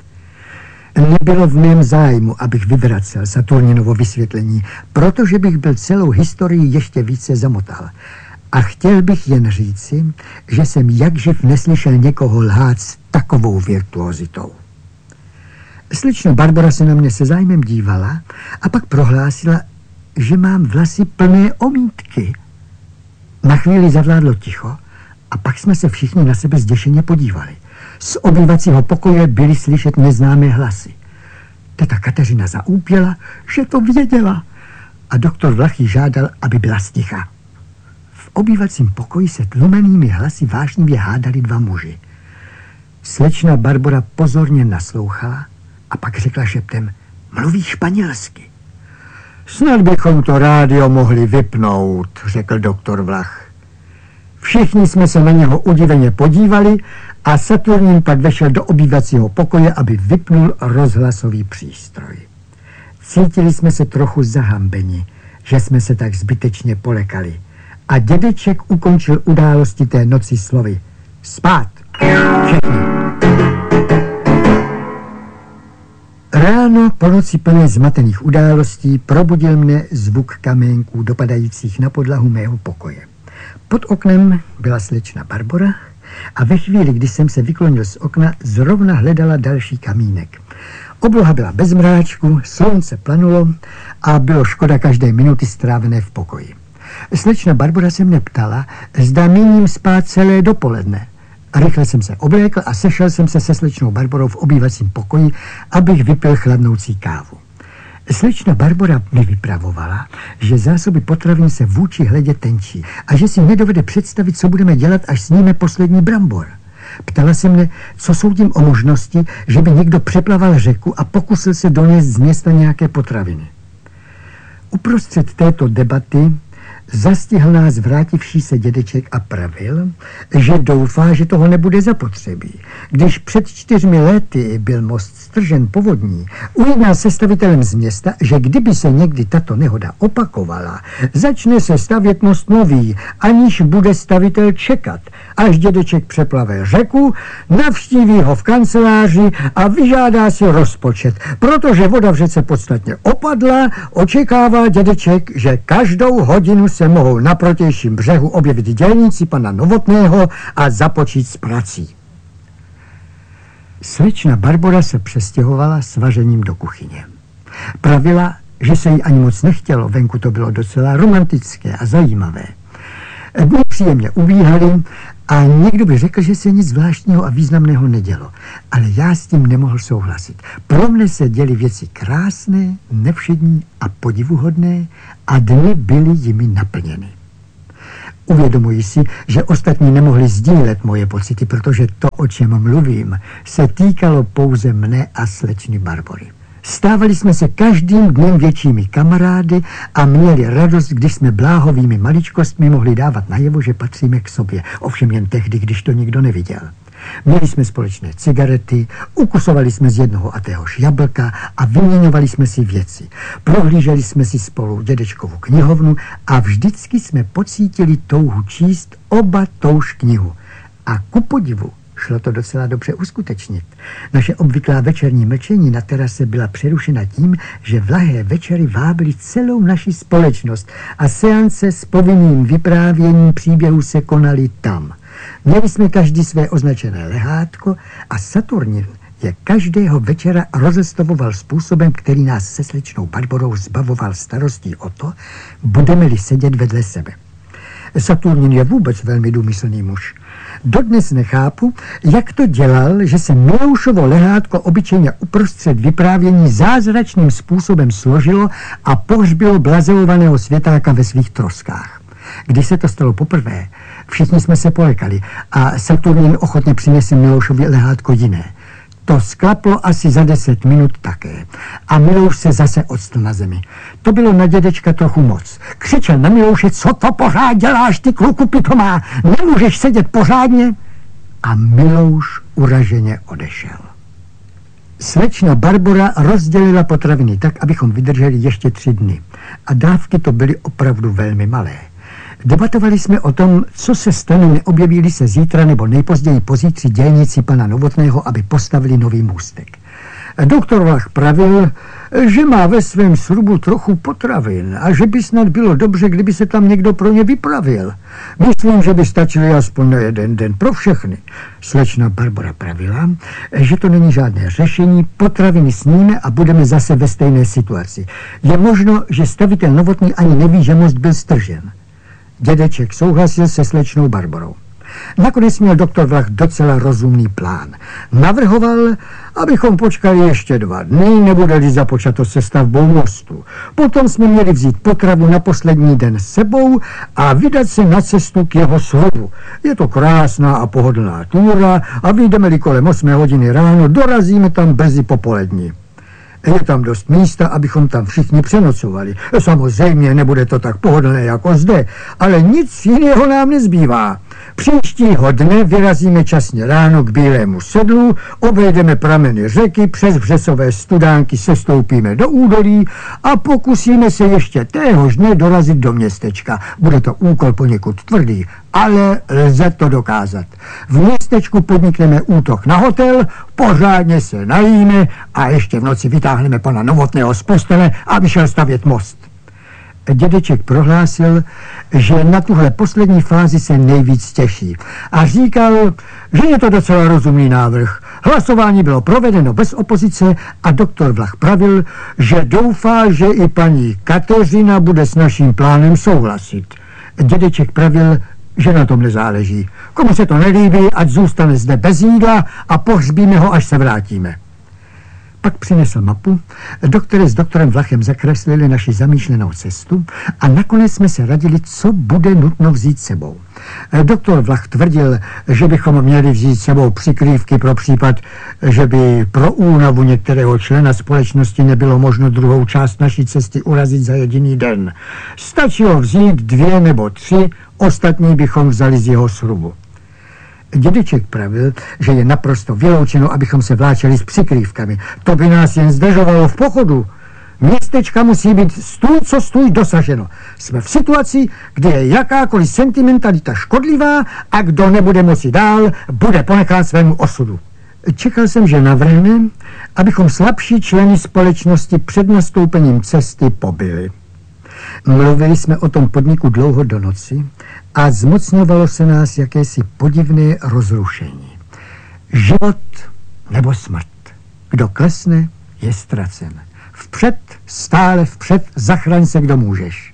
Nebylo v mém zájmu, abych vyvracel Saturninovo vysvětlení, protože bych byl celou historii ještě více zamotal. A chtěl bych jen říci, že jsem jakživ neslyšel někoho lhát s takovou virtuozitou. Slečna Barbora se na mě se zájmem dívala a pak prohlásila, že mám vlasy plné omítky. Na chvíli zavládlo ticho a pak jsme se všichni na sebe zděšeně podívali. Z obývacího pokoje byly slyšet neznámé hlasy. Teta Kateřina zaúpěla, že to věděla, a doktor Vlachy žádal, aby byla sticha. V obývacím pokoji se tlumenými hlasy vášnivě hádali dva muži. Slečna Barbora pozorně naslouchala a pak řekla šeptem, mluví španělsky. Snad bychom to rádio mohli vypnout, řekl doktor Vlach. Všichni jsme se na něho udiveně podívali a Saturnin pak vešel do obývacího pokoje, aby vypnul rozhlasový přístroj. Cítili jsme se trochu zahambeni, že jsme se tak zbytečně polekali. A dědeček ukončil události té noci slovy. Spát! Všichni! Ráno po noci plné zmatených událostí probudil mne zvuk kaménků dopadajících na podlahu mého pokoje. Pod oknem byla slečna Barbora a ve chvíli, kdy jsem se vyklonil z okna, zrovna hledala další kamínek. Obloha byla bez mráčku, slunce planulo a bylo škoda každé minuty strávené v pokoji. Slečna Barbora se mne ptala, zda míním spát celé dopoledne. Rychle jsem se oblékl a sešel jsem se slečnou Barborou v obývacím pokoji, abych vypil chladnoucí kávu. Slečna Barbora mi vypravovala, že zásoby potravin se vůči hledě tenčí a že si nedovede představit, co budeme dělat, až sníme poslední brambor. Ptala se mne, co soudím o možnosti, že by někdo přeplaval řeku a pokusil se donést z města nějaké potraviny. Uprostřed této debaty zastihl nás vrátivší se dědeček a pravil, že doufá, že toho nebude zapotřebí. Když před 4 lety byl most stržen povodní, ujednal se stavitelem z města, že kdyby se někdy tato nehoda opakovala, začne se stavět most nový, aniž bude stavitel čekat, až dědeček přeplave řeku, navštíví ho v kanceláři a vyžádá si rozpočet. Protože voda v řece podstatně opadla, očekává dědeček, že každou hodinu se mohou na protějším břehu objevit dělníci pana Novotného a započít s prací. Slečna Barbora se přestěhovala s vařením do kuchyně. Pravila, že se jí ani moc nechtělo, venku to bylo docela romantické a zajímavé. Dny příjemně ubíhaly a někdo by řekl, že se nic zvláštního a významného nedělo. Ale já s tím nemohl souhlasit. Pro mne se děly věci krásné, nevšední a podivuhodné a dny byly jimi naplněny. Uvědomuji si, že ostatní nemohli sdílet moje pocity, protože to, o čem mluvím, se týkalo pouze mne a slečny Barbory. Stávali jsme se každým dnem většími kamarády a měli radost, když jsme bláhovými maličkostmi mohli dávat najevo, že patříme k sobě. Ovšem jen tehdy, když to nikdo neviděl. Měli jsme společné cigarety, ukusovali jsme z jednoho a téhož jablka a vyměňovali jsme si věci. Prohlíželi jsme si spolu dědečkovu knihovnu a vždycky jsme pocítili touhu číst oba touž knihu. A ku podivu šlo to docela dobře uskutečnit. Naše obvyklá večerní mlčení na terase byla přerušena tím, že vlahé večery vábily celou naši společnost a seance s povinným vyprávěním příběhu se konaly tam. Měli jsme každý své označené lehátko a Saturnin je každého večera rozestavoval způsobem, který nás se slečnou Barborou zbavoval starostí o to, budeme-li sedět vedle sebe. Saturnin je vůbec velmi důmyslný muž. Dodnes nechápu, jak to dělal, že se Miloušovo lehátko obyčejně uprostřed vyprávění zázračným způsobem složilo a pohřbilo blazeovaného světáka ve svých troskách. Když se to stalo poprvé, všichni jsme se polekali a Saturnin ochotně přinesl Miloušovi lehátko jiné. To sklaplo asi za 10 minut také. A Milouš se zase odstl na zemi. To bylo na dědečka trochu moc. Křičel na Milouše, co to pořád děláš, ty kluku pitomá? Nemůžeš sedět pořádně? A Milouš uraženě odešel. Slečna Barbora rozdělila potraviny tak, abychom vydrželi ještě 3 dny. A dávky to byly opravdu velmi malé. Debatovali jsme o tom, co se stane, neobjeví se zítra nebo nejpozději pozítří dělníci pana Novotného, aby postavili nový můstek. Doktor Vlach pravil, že má ve svém srubu trochu potravin a že by snad bylo dobře, kdyby se tam někdo pro ně vypravil. Myslím, že by stačili aspoň na 1 den pro všechny. Slečna Barbora pravila, že to není žádné řešení, potraviny sníme a budeme zase ve stejné situaci. Je možno, že stavitel Novotný ani neví, že most byl stržen. Dědeček souhlasil se slečnou Barborou. Nakonec měl doktor Vlach docela rozumný plán. Navrhoval, abychom počkali ještě 2 dny, nebude-li započato se stavbou mostu. Potom jsme měli vzít potravu na poslední den s sebou a vydat se na cestu k jeho srubu. Je to krásná a pohodlná túra a vyjdeme-li kolem 8 hodiny ráno, dorazíme tam brzy popolední. Je tam dost místa, abychom tam všichni přenocovali. Samozřejmě nebude to tak pohodlné jako zde, ale nic jiného nám nezbývá. Příštího dne vyrazíme časně ráno k Bílému sedlu, obejdeme prameny řeky, přes vřesové studánky sestoupíme do údolí a pokusíme se ještě téhož dne dorazit do městečka. Bude to úkol poněkud tvrdý, ale lze to dokázat. V městečku podnikneme útok na hotel, pořádně se najíme a ještě v noci vytáhneme pana Novotného z postele, aby šel stavět most. Dědeček prohlásil, že na tuhle poslední fázi se nejvíc těší a říkal, že je to docela rozumný návrh. Hlasování bylo provedeno bez opozice a doktor Vlach pravil, že doufá, že i paní Kateřina bude s naším plánem souhlasit. Dědeček pravil, že na tom nezáleží. Komu se to nelíbí, ať zůstane zde bez jídla a pohřbíme ho, až se vrátíme. Pak přinesl mapu, do které s doktorem Vlachem zakreslili naši zamýšlenou cestu a nakonec jsme se radili, co bude nutno vzít sebou. Doktor Vlach tvrdil, že bychom měli vzít sebou přikrývky pro případ, že by pro únavu některého člena společnosti nebylo možno druhou část naší cesty urazit za jediný den. Stačilo vzít 2 nebo 3, ostatní bychom vzali z jeho srubu. Dědeček pravil, že je naprosto vyloučeno, abychom se vláčeli s přikrývkami. To by nás jen zdržovalo v pochodu. Městečka musí být stůj co stůj dosaženo. Jsme v situaci, kde je jakákoliv sentimentalita škodlivá a kdo nebude moci dál, bude ponechán svému osudu. Čekal jsem, že navrhne, abychom slabší členy společnosti před nastoupením cesty pobili. Mluvili jsme o tom podniku dlouho do noci a zmocňovalo se nás jakési podivné rozrušení. Život nebo smrt. Kdo klesne, je ztracen. Vpřed Stále vpřed, zachraň se, kdo můžeš.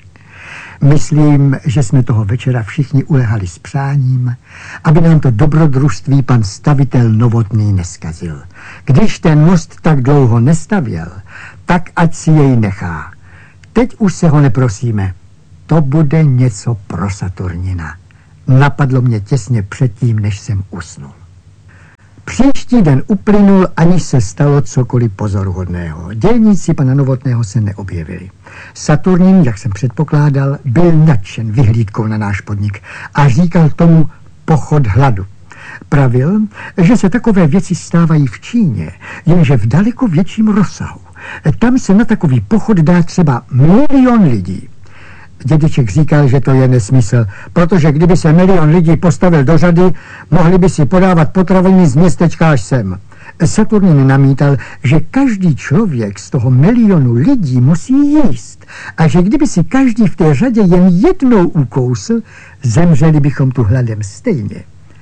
Myslím, že jsme toho večera všichni ulehali s přáním, aby nám to dobrodružství pan stavitel Novotný neskazil. Když ten most tak dlouho nestavěl, tak ať si jej nechá. Teď už se ho neprosíme. To bude něco pro Saturnina. Napadlo mě těsně předtím, než jsem usnul. Příští den uplynul, aniž se stalo cokoliv pozoruhodného. Dělníci pana Novotného se neobjevili. Saturnin, jak jsem předpokládal, byl nadšen vyhlídkou na náš podnik a říkal tomu pochod hladu. Pravil, že se takové věci stávají v Číně, jenže v daleko větším rozsahu. Tam se na takový pochod dá třeba 1 000 000 lidí. Dědeček říkal, že to je nesmysl, protože kdyby se 1 000 000 lidí postavil do řady, mohli by si podávat potraviny z městečka až sem. Saturnin namítal, že každý člověk z toho 1 000 000 lidí musí jíst a že kdyby si každý v té řadě jen jednou ukousl, zemřeli bychom tu hladem stejně.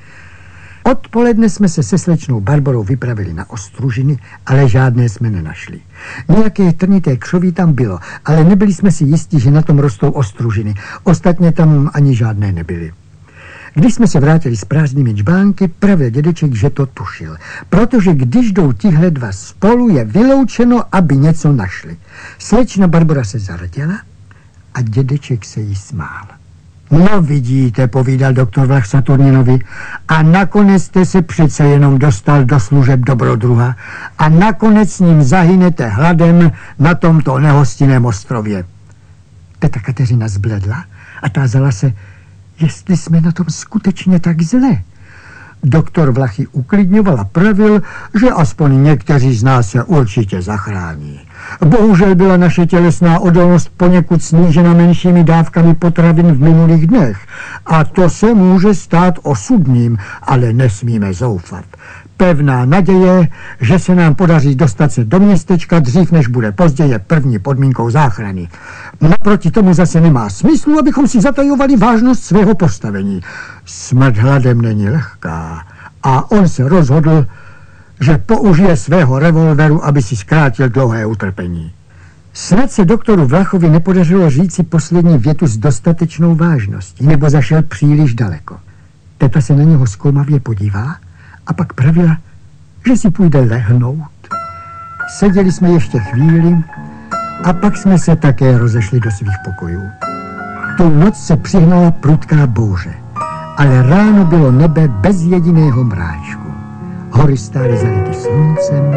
Odpoledne jsme se se slečnou Barborou vypravili na ostružiny, ale žádné jsme nenašli. Nějaké trnité křoví tam bylo, ale nebyli jsme si jistí, že na tom rostou ostružiny. Ostatně tam ani žádné nebyly. Když jsme se vrátili s prázdnými džbánky, pravil dědeček, že to tušil, protože když jdou tihle dva spolu, je vyloučeno, aby něco našli. Slečna Barbora se zarděla a dědeček se jí smál. No vidíte, povídal doktor Vlach Saturninovi, a nakonec jste se přece jenom dostal do služeb dobrodruha a nakonec s ním zahynete hladem na tomto nehostinném ostrově. Teta Kateřina zbledla a tázala se, jestli jsme na tom skutečně tak zle. Doktor Vlach ji uklidňoval a pravil, že aspoň někteří z nás se určitě zachrání. Bohužel byla naše tělesná odolnost poněkud snížena menšími dávkami potravin v minulých dnech. A to se může stát osudným, ale nesmíme zoufat. Pevná naděje, že se nám podaří dostat se do městečka dřív, než bude pozdě, je první podmínkou záchrany. Naproti tomu zase nemá smyslu, abychom si zatajovali vážnost svého postavení. Smrt hladem není lehká a on se rozhodl, že použije svého revolveru, aby si zkrátil dlouhé utrpení. Snad se doktoru Vlachovi nepodařilo říci poslední větu s dostatečnou vážností, nebo zašel příliš daleko. Teta se na něho zkoumavě podívá a pak pravila, že si půjde lehnout. Seděli jsme ještě chvíli a pak jsme se také rozešli do svých pokojů. Tu noc se přihnala prudká bouře, ale ráno bylo nebe bez jediného mráčku. Hory stály zality sluncem,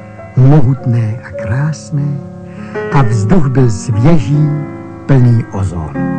mohutné a krásné, a vzduch byl svěží, plný ozónu.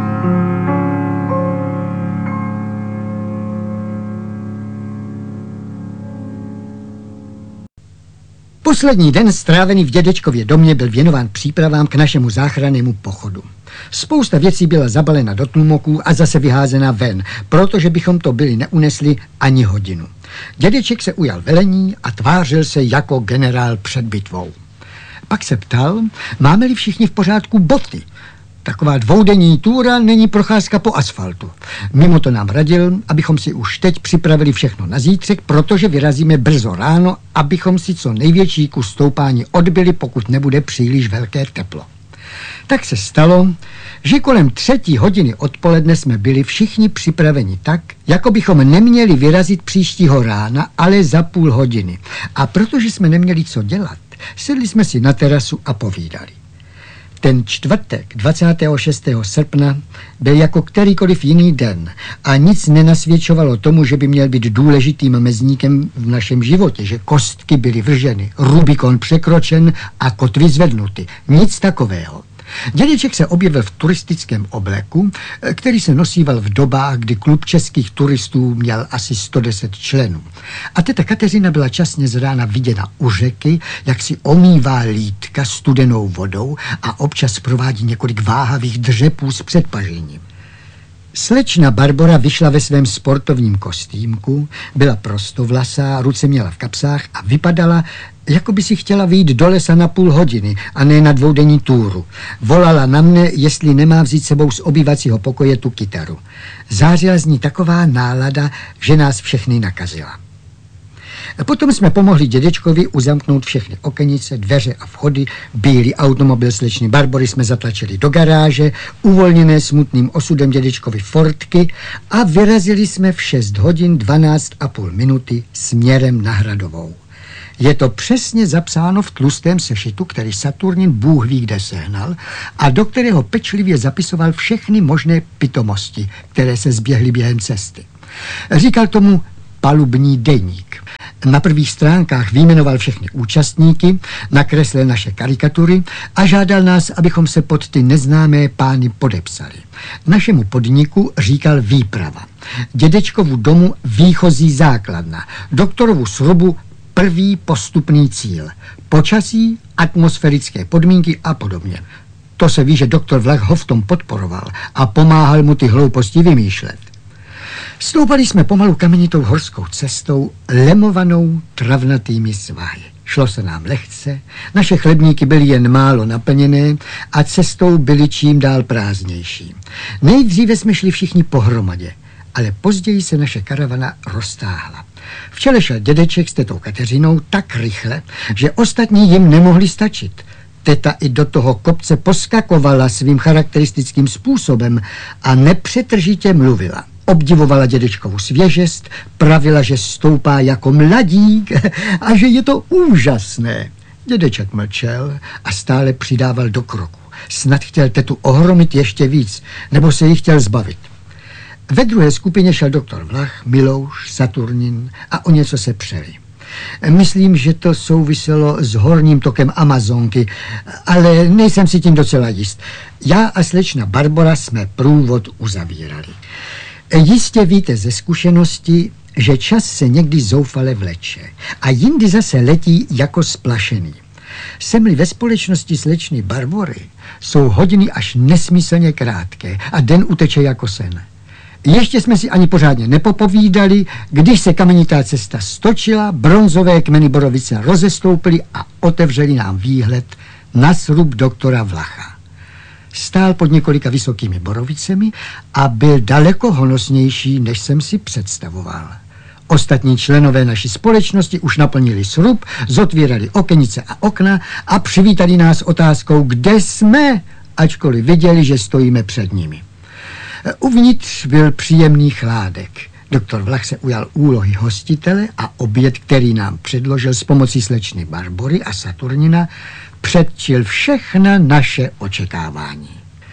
Poslední den strávený v dědečkově domě byl věnován přípravám k našemu záchrannému pochodu. Spousta věcí byla zabalena do tlumoků a zase vyházena ven, protože bychom to byli neunesli ani hodinu. Dědeček se ujal velení a tvářil se jako generál před bitvou. Pak se ptal, máme-li všichni v pořádku boty. Taková dvoudenní túra není procházka po asfaltu. Mimo to nám radil, abychom si už teď připravili všechno na zítřek, protože vyrazíme brzo ráno, abychom si co největší kus stoupání odbyli, pokud nebude příliš velké teplo. Tak se stalo, že kolem 3:00 odpoledne jsme byli všichni připraveni tak, jako bychom neměli vyrazit příštího rána, ale za půl hodiny. A protože jsme neměli co dělat, sedli jsme si na terasu a povídali. Ten čtvrtek 26. srpna byl jako kterýkoliv jiný den a nic nenasvědčovalo tomu, že by měl být důležitým mezníkem v našem životě, že kostky byly vrženy, Rubikon překročen a kotvy zvednuty. Nic takového. Dědeček se objevil v turistickém obleku, který se nosíval v dobách, kdy klub českých turistů měl asi 110 členů. A teta Kateřina byla časně z rána viděna u řeky, jak si omývá lítka studenou vodou a občas provádí několik váhavých dřepů s předpažením. Slečna Barbora vyšla ve svém sportovním kostýmku, byla prostovlasá, ruce měla v kapsách a vypadala, jako by si chtěla vyjít do lesa na půl hodiny a ne na dvoudenní túru. Volala na mne, jestli nemá vzít sebou z obývacího pokoje tu kytaru. Zářila z ní taková nálada, že nás všechny nakazila. Potom jsme pomohli dědečkovi uzamknout všechny okenice, dveře a vchody. Bílý automobil slečny Barbory jsme zatlačili do garáže, uvolněné smutným osudem dědečkovi Fordky, a vyrazili jsme v 6 hodin 12,5 minuty směrem na Hradovou. Je to přesně zapsáno v tlustém sešitu, který Saturnin Bůh ví kde sehnal a do kterého pečlivě zapisoval všechny možné pitomosti, které se zběhly během cesty. Říkal tomu palubní deník. Na prvních stránkách vyjmenoval všechny účastníky, nakreslil naše karikatury a žádal nás, abychom se pod ty neznámé pány podepsali. Našemu podniku říkal výprava, dědečkovu domu výchozí základna, doktorovu srubu první postupný cíl, počasí, atmosférické podmínky a podobně. To se ví, že doktor Vlach ho v tom podporoval a pomáhal mu ty hlouposti vymýšlet. Stoupali jsme pomalu kamenitou horskou cestou, lemovanou travnatými svahy. Šlo se nám lehce, naše chlebníky byly jen málo naplněné a cestou byly čím dál prázdnější. Nejdříve jsme šli všichni pohromadě, ale později se naše karavana roztáhla. V čele šel dědeček s tetou Kateřinou tak rychle, že ostatní jim nemohli stačit. Teta i do toho kopce poskakovala svým charakteristickým způsobem a nepřetržitě mluvila. Obdivovala dědečkovu svěžest, pravila, že stoupá jako mladík a že je to úžasné. Dědeček mlčel a stále přidával do kroku. Snad chtěl tetu ohromit ještě víc, nebo se jí chtěl zbavit. Ve druhé skupině šel doktor Vlach, Milouš, Saturnin a o něco se přeli. Myslím, že to souviselo s horním tokem Amazonky, ale nejsem si tím docela jist. Já a slečna Barbora jsme průvod uzavírali. Jistě víte ze zkušenosti, že čas se někdy zoufale vleče a jindy zase letí jako splašený. Jsem-li ve společnosti slečny Barbory, jsou hodiny až nesmyslně krátké a den uteče jako sen. Ještě jsme si ani pořádně nepopovídali, když se kamenitá cesta stočila, bronzové kmeny borovice rozestoupily a otevřeli nám výhled na srub doktora Vlacha. Stál pod několika vysokými borovicemi a byl daleko honosnější, než jsem si představoval. Ostatní členové naší společnosti už naplnili srub, zotvírali okenice a okna a přivítali nás otázkou, kde jsme, ačkoliv viděli, že stojíme před nimi. Uvnitř byl příjemný chládek. Doktor Vlach se ujal úlohy hostitele a oběd, který nám předložil s pomocí slečny Barbory a Saturnina, předčil všechna naše očekávání.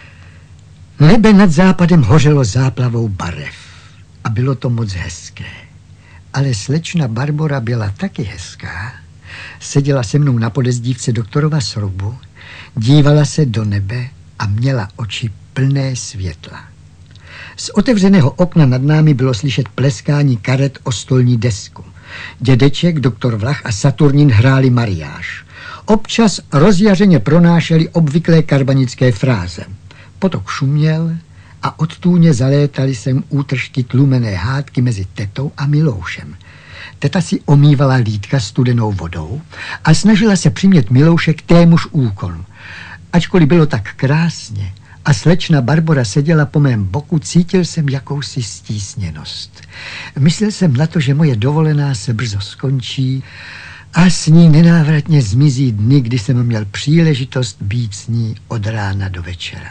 Nebe nad západem hořelo záplavou barev a bylo to moc hezké. Ale slečna Barbora byla taky hezká. Seděla se mnou na podezdívce doktorova srubu, dívala se do nebe a měla oči plné světla. Z otevřeného okna nad námi bylo slyšet pleskání karet o stolní desku. Dědeček, doktor Vlach a Saturnin hráli mariáž. Občas rozjařeně pronášeli obvyklé karbanické fráze. Potok šuměl a od tůně zalétaly sem útržky tlumené hádky mezi tetou a Miloušem. Teta si omývala lítka studenou vodou a snažila se přimět Milouše k témuž úkonu. Ačkoliv bylo tak krásně a slečna Barbora seděla po mém boku, cítil jsem jakousi stísněnost. Myslel jsem na to, že moje dovolená se brzo skončí a s ní nenávratně zmizí dny, kdy jsem měl příležitost být s ní od rána do večera.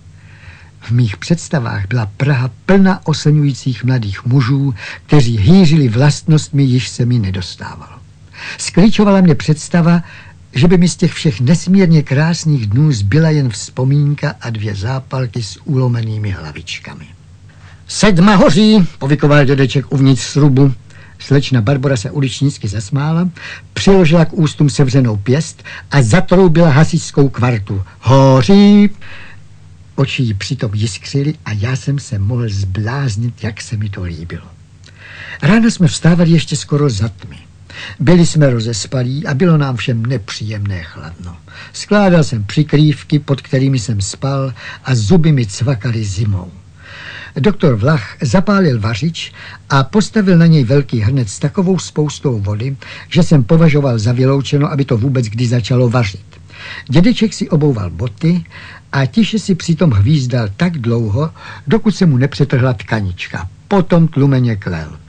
V mých představách byla Praha plna oslňujících mladých mužů, kteří hýřili vlastnostmi, již se mi nedostávalo. Sklíčovala mě představa, že by mi z těch všech nesmírně krásných dnů zbyla jen vzpomínka a 2 zápalky s ulomenými hlavičkami. 7 hoří, povykoval dědeček uvnitř srubu. Slečna Barbora se uličnícky zasmála, přiložila k ústům sevřenou pěst a zatroubila hasičskou kvartu. Hoří! Oči jí přitom jiskřily a já jsem se mohl zbláznit, jak se mi to líbilo. Ráno jsme vstávali ještě skoro za tmy. Byli jsme rozespalí a bylo nám všem nepříjemné chladno. Skládal jsem přikrývky, pod kterými jsem spal a zuby mi cvakaly zimou. Doktor Vlach zapálil vařič a postavil na něj velký hrnec s takovou spoustou vody, že jsem považoval za vyloučeno, aby to vůbec kdy začalo vařit. Dědeček si obouval boty a tiše si přitom hvízdal tak dlouho, dokud se mu nepřetrhla tkanička. Potom tlumeně klel.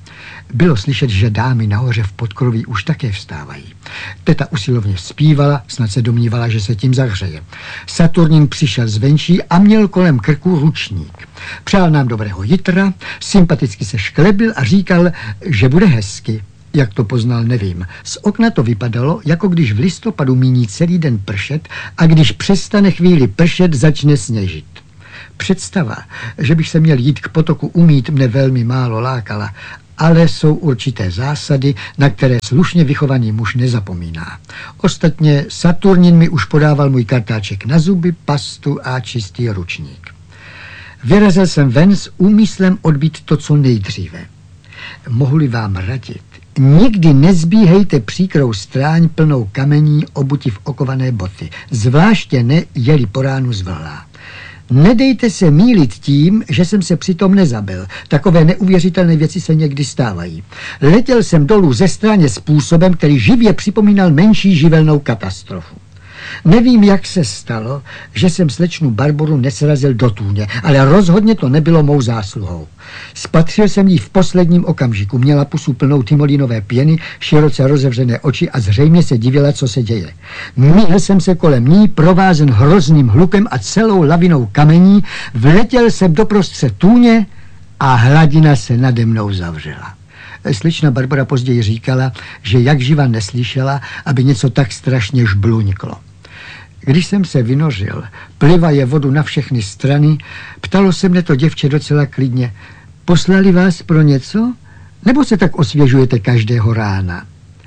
Bylo slyšet, že dámy nahoře v podkroví už také vstávají. Teta usilovně zpívala, snad se domnívala, že se tím zahřeje. Saturnin přišel zvenčí a měl kolem krku ručník. Přál nám dobrého jitra, sympaticky se šklebil a říkal, že bude hezky. Jak to poznal, nevím. Z okna to vypadalo, jako když v listopadu míní celý den pršet a když přestane chvíli pršet, začne sněžit. Představa, že bych se měl jít k potoku umýt, mne velmi málo lákala, ale jsou určité zásady, na které slušně vychovaný muž nezapomíná. Ostatně Saturnin mi už podával můj kartáček na zuby, pastu a čistý ručník. Vyrazil jsem ven s úmyslem odbít to, co nejdříve. Mohu-li vám radit, nikdy nezbíhejte příkrou stráň plnou kamení, obuti v okované boty, zvláště ne, je-li po ránu zvlhlá. Nedejte se mýlit tím, že jsem se přitom nezabil. Takové neuvěřitelné věci se někdy stávají. Letěl jsem dolů ze stráně způsobem, který živě připomínal menší živelnou katastrofu. Nevím, jak se stalo, že jsem slečnu Barboru nesrazil do tůně, ale rozhodně to nebylo mou zásluhou. Spatřil jsem ji v posledním okamžiku. Měla pusu plnou timolinové pěny, široce rozevřené oči a zřejmě se divila, co se děje. Míhl jsem se kolem ní, provázen hrozným hlukem a celou lavinou kamení, vletěl jsem doprostřed tůně a hladina se nade mnou zavřela. Slečna Barbora později říkala, že jak živa neslyšela, aby něco tak strašně žbluňklo. Když jsem se vynořil, plivaje vodu na všechny strany, ptalo se mne to děvče docela klidně. Poslali vás pro něco? Nebo se tak osvěžujete každého rána?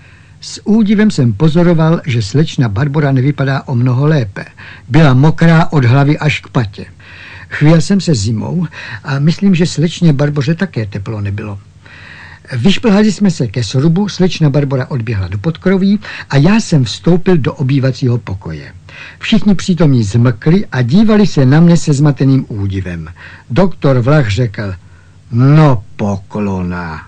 S údivem jsem pozoroval, že slečna Barbora nevypadá o mnoho lépe. Byla mokrá od hlavy až k patě. Chvěl jsem se zimou a myslím, že slečně Barboře také teplo nebylo. Vyšplhali jsme se ke srubu, slečna Barbora odběhla do podkroví a já jsem vstoupil do obývacího pokoje. Všichni přítomní zmlkli a dívali se na mne se zmateným údivem. Doktor Vlach řekl, no poklona.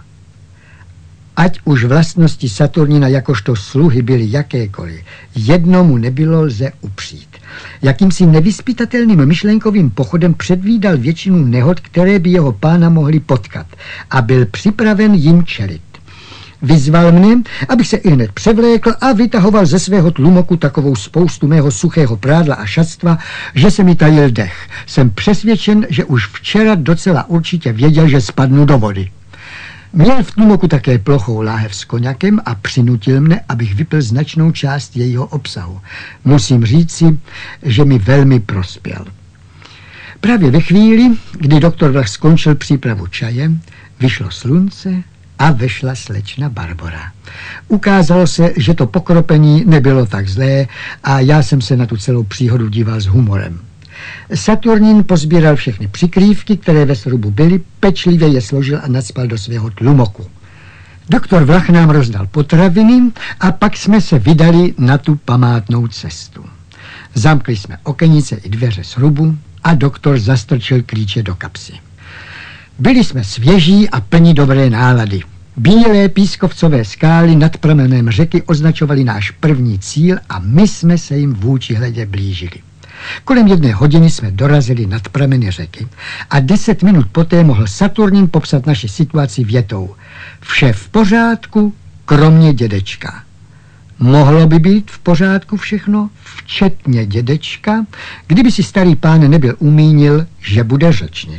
Ať už vlastnosti Saturnina jakožto sluhy byly jakékoliv, jednomu nebylo lze upřít. Jakýmsi nevyzpytatelným myšlenkovým pochodem předvídal většinu nehod, které by jeho pána mohly potkat a byl připraven jim čelit. Vyzval mne, abych se ihned převlékl a vytahoval ze svého tlumoku takovou spoustu mého suchého prádla a šatstva, že se mi tajil dech. Jsem přesvědčen, že už včera docela určitě věděl, že spadnu do vody. Měl v tlumoku také plochou láhev s koněkem a přinutil mne, abych vypil značnou část jejího obsahu. Musím říci, že mi velmi prospěl. Právě ve chvíli, kdy doktor Vlach skončil přípravu čaje, vyšlo slunce a vešla slečna Barbora. Ukázalo se, že to pokropení nebylo tak zlé a já jsem se na tu celou příhodu díval s humorem. Saturnin pozbíral všechny přikrývky, které ve srubu byly, pečlivě je složil a nacpal do svého tlumoku. Doktor Vlach nám rozdal potraviny a pak jsme se vydali na tu památnou cestu. Zamkli jsme okenice i dveře srubu a doktor zastrčil klíče do kapsy. Byli jsme svěží a plní dobré nálady. Bílé pískovcové skály nad pramenem řeky označovaly náš první cíl a my jsme se jim vůči hledě blížili. Kolem 1 hodiny jsme dorazili nad prameny řeky a 10 minut poté mohl Saturnin popsat naši situaci větou. Vše v pořádku, kromě dědečka. Mohlo by být v pořádku všechno, včetně dědečka, kdyby si starý pán nebyl umínil, že bude řečnit.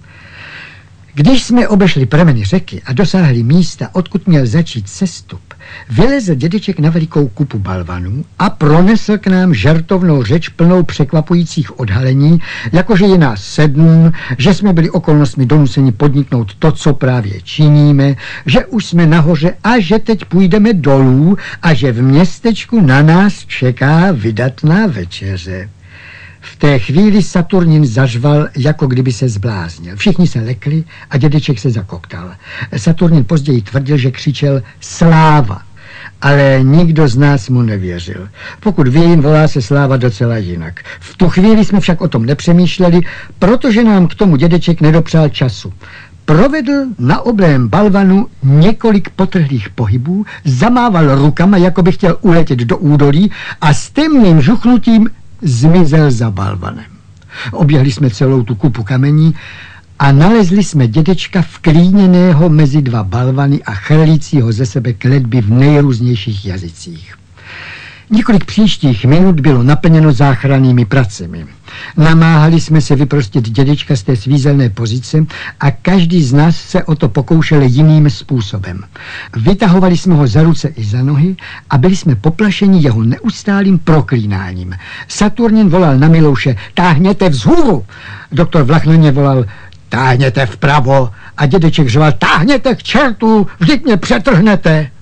Když jsme obešli prameny řeky a dosáhli místa, odkud měl začít sestup, vylezl dědeček na velikou kupu balvanů a pronesl k nám žartovnou řeč plnou překvapujících odhalení, jakože je nás 7, že jsme byli okolnostmi donuceni podniknout to, co právě činíme, že už jsme nahoře a že teď půjdeme dolů a že v městečku na nás čeká vydatná večeře. V té chvíli Saturnin zařval, jako kdyby se zbláznil. Všichni se lekli a dědeček se zakoktal. Saturnin později tvrdil, že křičel sláva, ale nikdo z nás mu nevěřil. Pokud vím, volá se sláva docela jinak. V tu chvíli jsme však o tom nepřemýšleli, protože nám k tomu dědeček nedopřál času. Provedl na oblém balvanu několik potrhlých pohybů, zamával rukama, jako by chtěl uletět do údolí a s temným žuchnutím zmizel za balvanem. Oběhli jsme celou tu kupu kamení a nalezli jsme dědečka vklíněného mezi dva balvany a chrlícího ze sebe kletby v nejrůznějších jazycích. Několik příštích minut bylo naplněno záchrannými pracemi. Namáhali jsme se vyprostit dědečka z té svízelné pozice a každý z nás se o to pokoušel jiným způsobem. Vytahovali jsme ho za ruce i za nohy a byli jsme poplašeni jeho neustálým proklínáním. Saturnin volal na Milouše: táhněte vzhůru! Doktor Vlach na ně volal: táhněte vpravo! A dědeček řval: táhněte k čertu, vždyť mě přetrhnete!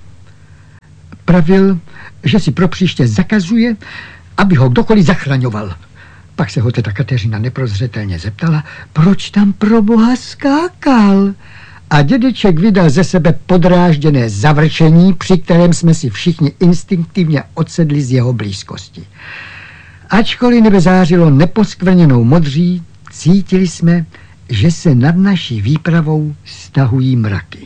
Pravil, že si pro příště zakazuje, aby ho kdokoliv zachraňoval. Pak se ho teta Kateřina neprozřetelně zeptala, proč tam pro boha skákal. A dědeček vydal ze sebe podrážděné zavrčení, při kterém jsme si všichni instinktivně odsedli z jeho blízkosti. Ačkoliv nebe zářilo neposkvrněnou modří, cítili jsme, že se nad naší výpravou stahují mraky.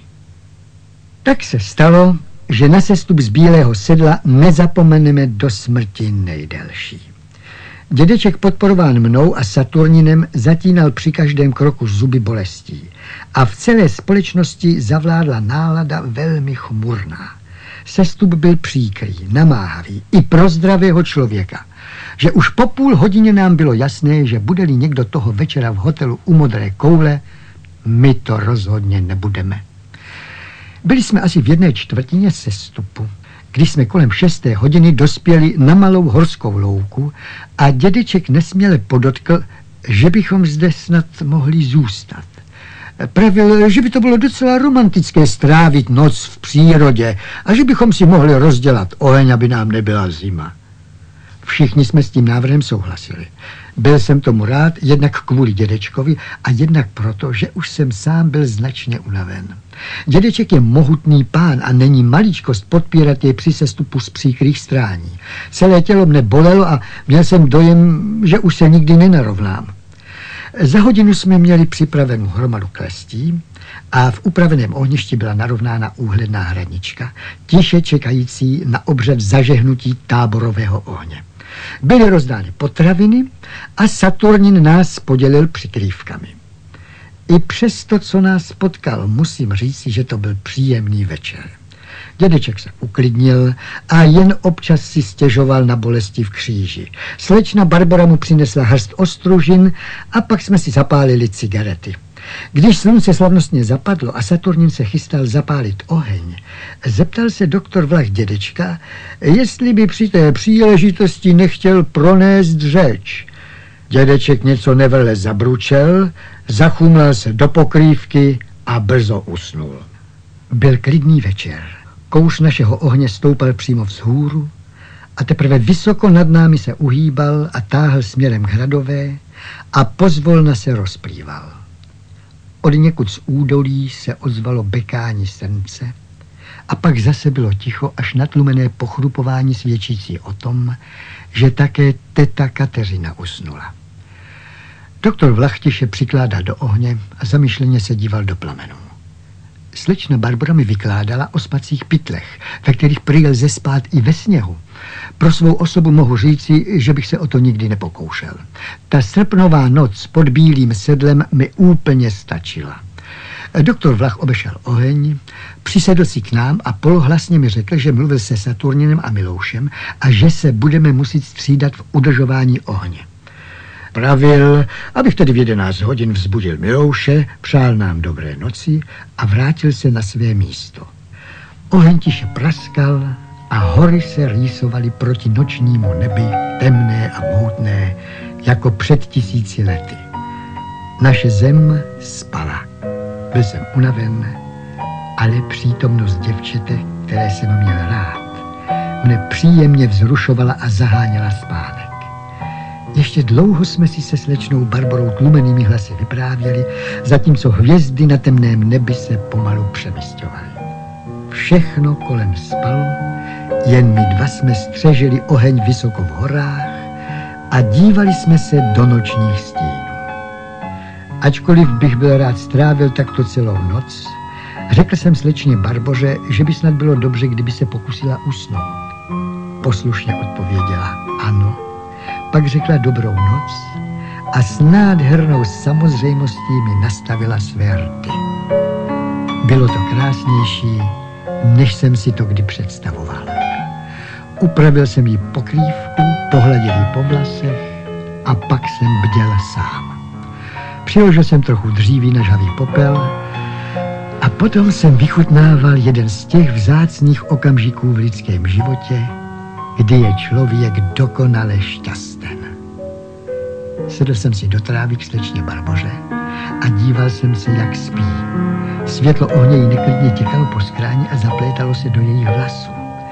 Tak se stalo, že na sestup z Bílého sedla nezapomeneme do smrti nejdelší. Dědeček podporován mnou a Saturninem zatínal při každém kroku zuby bolestí a v celé společnosti zavládla nálada velmi chmurná. Sestup byl příkrý, namáhavý i pro zdravého člověka, že už po půl hodině nám bylo jasné, že bude-li někdo toho večera v hotelu u Modré koule, my to rozhodně nebudeme. Byli jsme asi v 1/4 sestupu, když jsme kolem 6. hodiny dospěli na malou horskou louku a dědeček nesměle podotkl, že bychom zde snad mohli zůstat. Pravil, že by to bylo docela romantické strávit noc v přírodě a že bychom si mohli rozdělat oheň, aby nám nebyla zima. Všichni jsme s tím návrhem souhlasili. Byl jsem tomu rád jednak kvůli dědečkovi a jednak proto, že už jsem sám byl značně unaven. Dědeček je mohutný pán a není maličkost podpírat jej při sestupu z příkrých strání. Celé tělo mne bolelo a měl jsem dojem, že už se nikdy nenarovnám. Za hodinu jsme měli připravenou hromadu klestí a v upraveném ohništi byla narovnána úhledná hranička, tiše čekající na obřad zažehnutí táborového ohně. Byly rozdány potraviny a Saturnin nás podělil přikrývkami. I přes to, co nás potkalo, musím říct, že to byl příjemný večer. Dědeček se uklidnil a jen občas si stěžoval na bolesti v kříži. Slečna Barbora mu přinesla hrst ostružin a pak jsme si zapálili cigarety. Když slunce slavnostně zapadlo a Saturnin se chystal zapálit oheň, zeptal se doktor Vlach dědečka, jestli by při té příležitosti nechtěl pronést řeč. Dědeček něco nevrle zabručel, zachumlal se do pokrývky a brzo usnul. Byl klidný večer. Kouř našeho ohně stoupal přímo vzhůru a teprve vysoko nad námi se uhýbal a táhl směrem k Hradové a pozvolna se rozplýval. Od někud z údolí se ozvalo bekání srnce a pak zase bylo ticho až natlumené pochrupování svědčící o tom, že také teta Kateřina usnula. Doktor Vlach tiše přikládal do ohně a zamyšleně se díval do plamenů. Slečna Barbora mi vykládala o spacích pytlech, ve kterých prý lze spát i ve sněhu. Pro svou osobu mohu říci, že bych se o to nikdy nepokoušel. Ta srpnová noc pod Bílým sedlem mi úplně stačila. Doktor Vlach obešel oheň, přisedl si k nám a polohlasně mi řekl, že mluvil se Saturninem a Miloušem a že se budeme muset střídat v udržování ohně. Pravil, abych tedy v 11 hodin vzbudil Milouše, přál nám dobré noci a vrátil se na své místo. Oheň tiše praskal a hory se rýsovaly proti nočnímu nebi, temné a mohutné, jako před 1000 lety. Naše zem spala. Byl jsem unaven, ale přítomnost děvčete, které jsem měl rád, mne příjemně vzrušovala a zaháněla spánek. Ještě dlouho jsme si se slečnou Barborou tlumenými hlasy vyprávěli, zatímco hvězdy na temném nebi se pomalu přemysťovaly. Všechno kolem spalo, jen my dva jsme střežili oheň vysoko v horách a dívali jsme se do nočních stínů. Ačkoliv bych byl rád strávil takto celou noc, řekl jsem slečně Barboře, že by snad bylo dobře, kdyby se pokusila usnout. Poslušně odpověděla ano. Pak řekla dobrou noc a s nádhernou samozřejmostí mi nastavila své rty. Bylo to krásnější, než jsem si to kdy představoval. Upravil jsem jí pokrývku, pohladil jí po vlasech a pak jsem bděl sám. Přiložil jsem trochu dříví na žhavý popel a potom jsem vychutnával jeden z těch vzácných okamžiků v lidském životě, kdy je člověk dokonale šťasten. Sedl jsem si do trávy k slečně Barboře a díval jsem se, jak spí. Světlo ohně jí neklidně těkalo po skráni a zaplétalo se do jejich vlasů.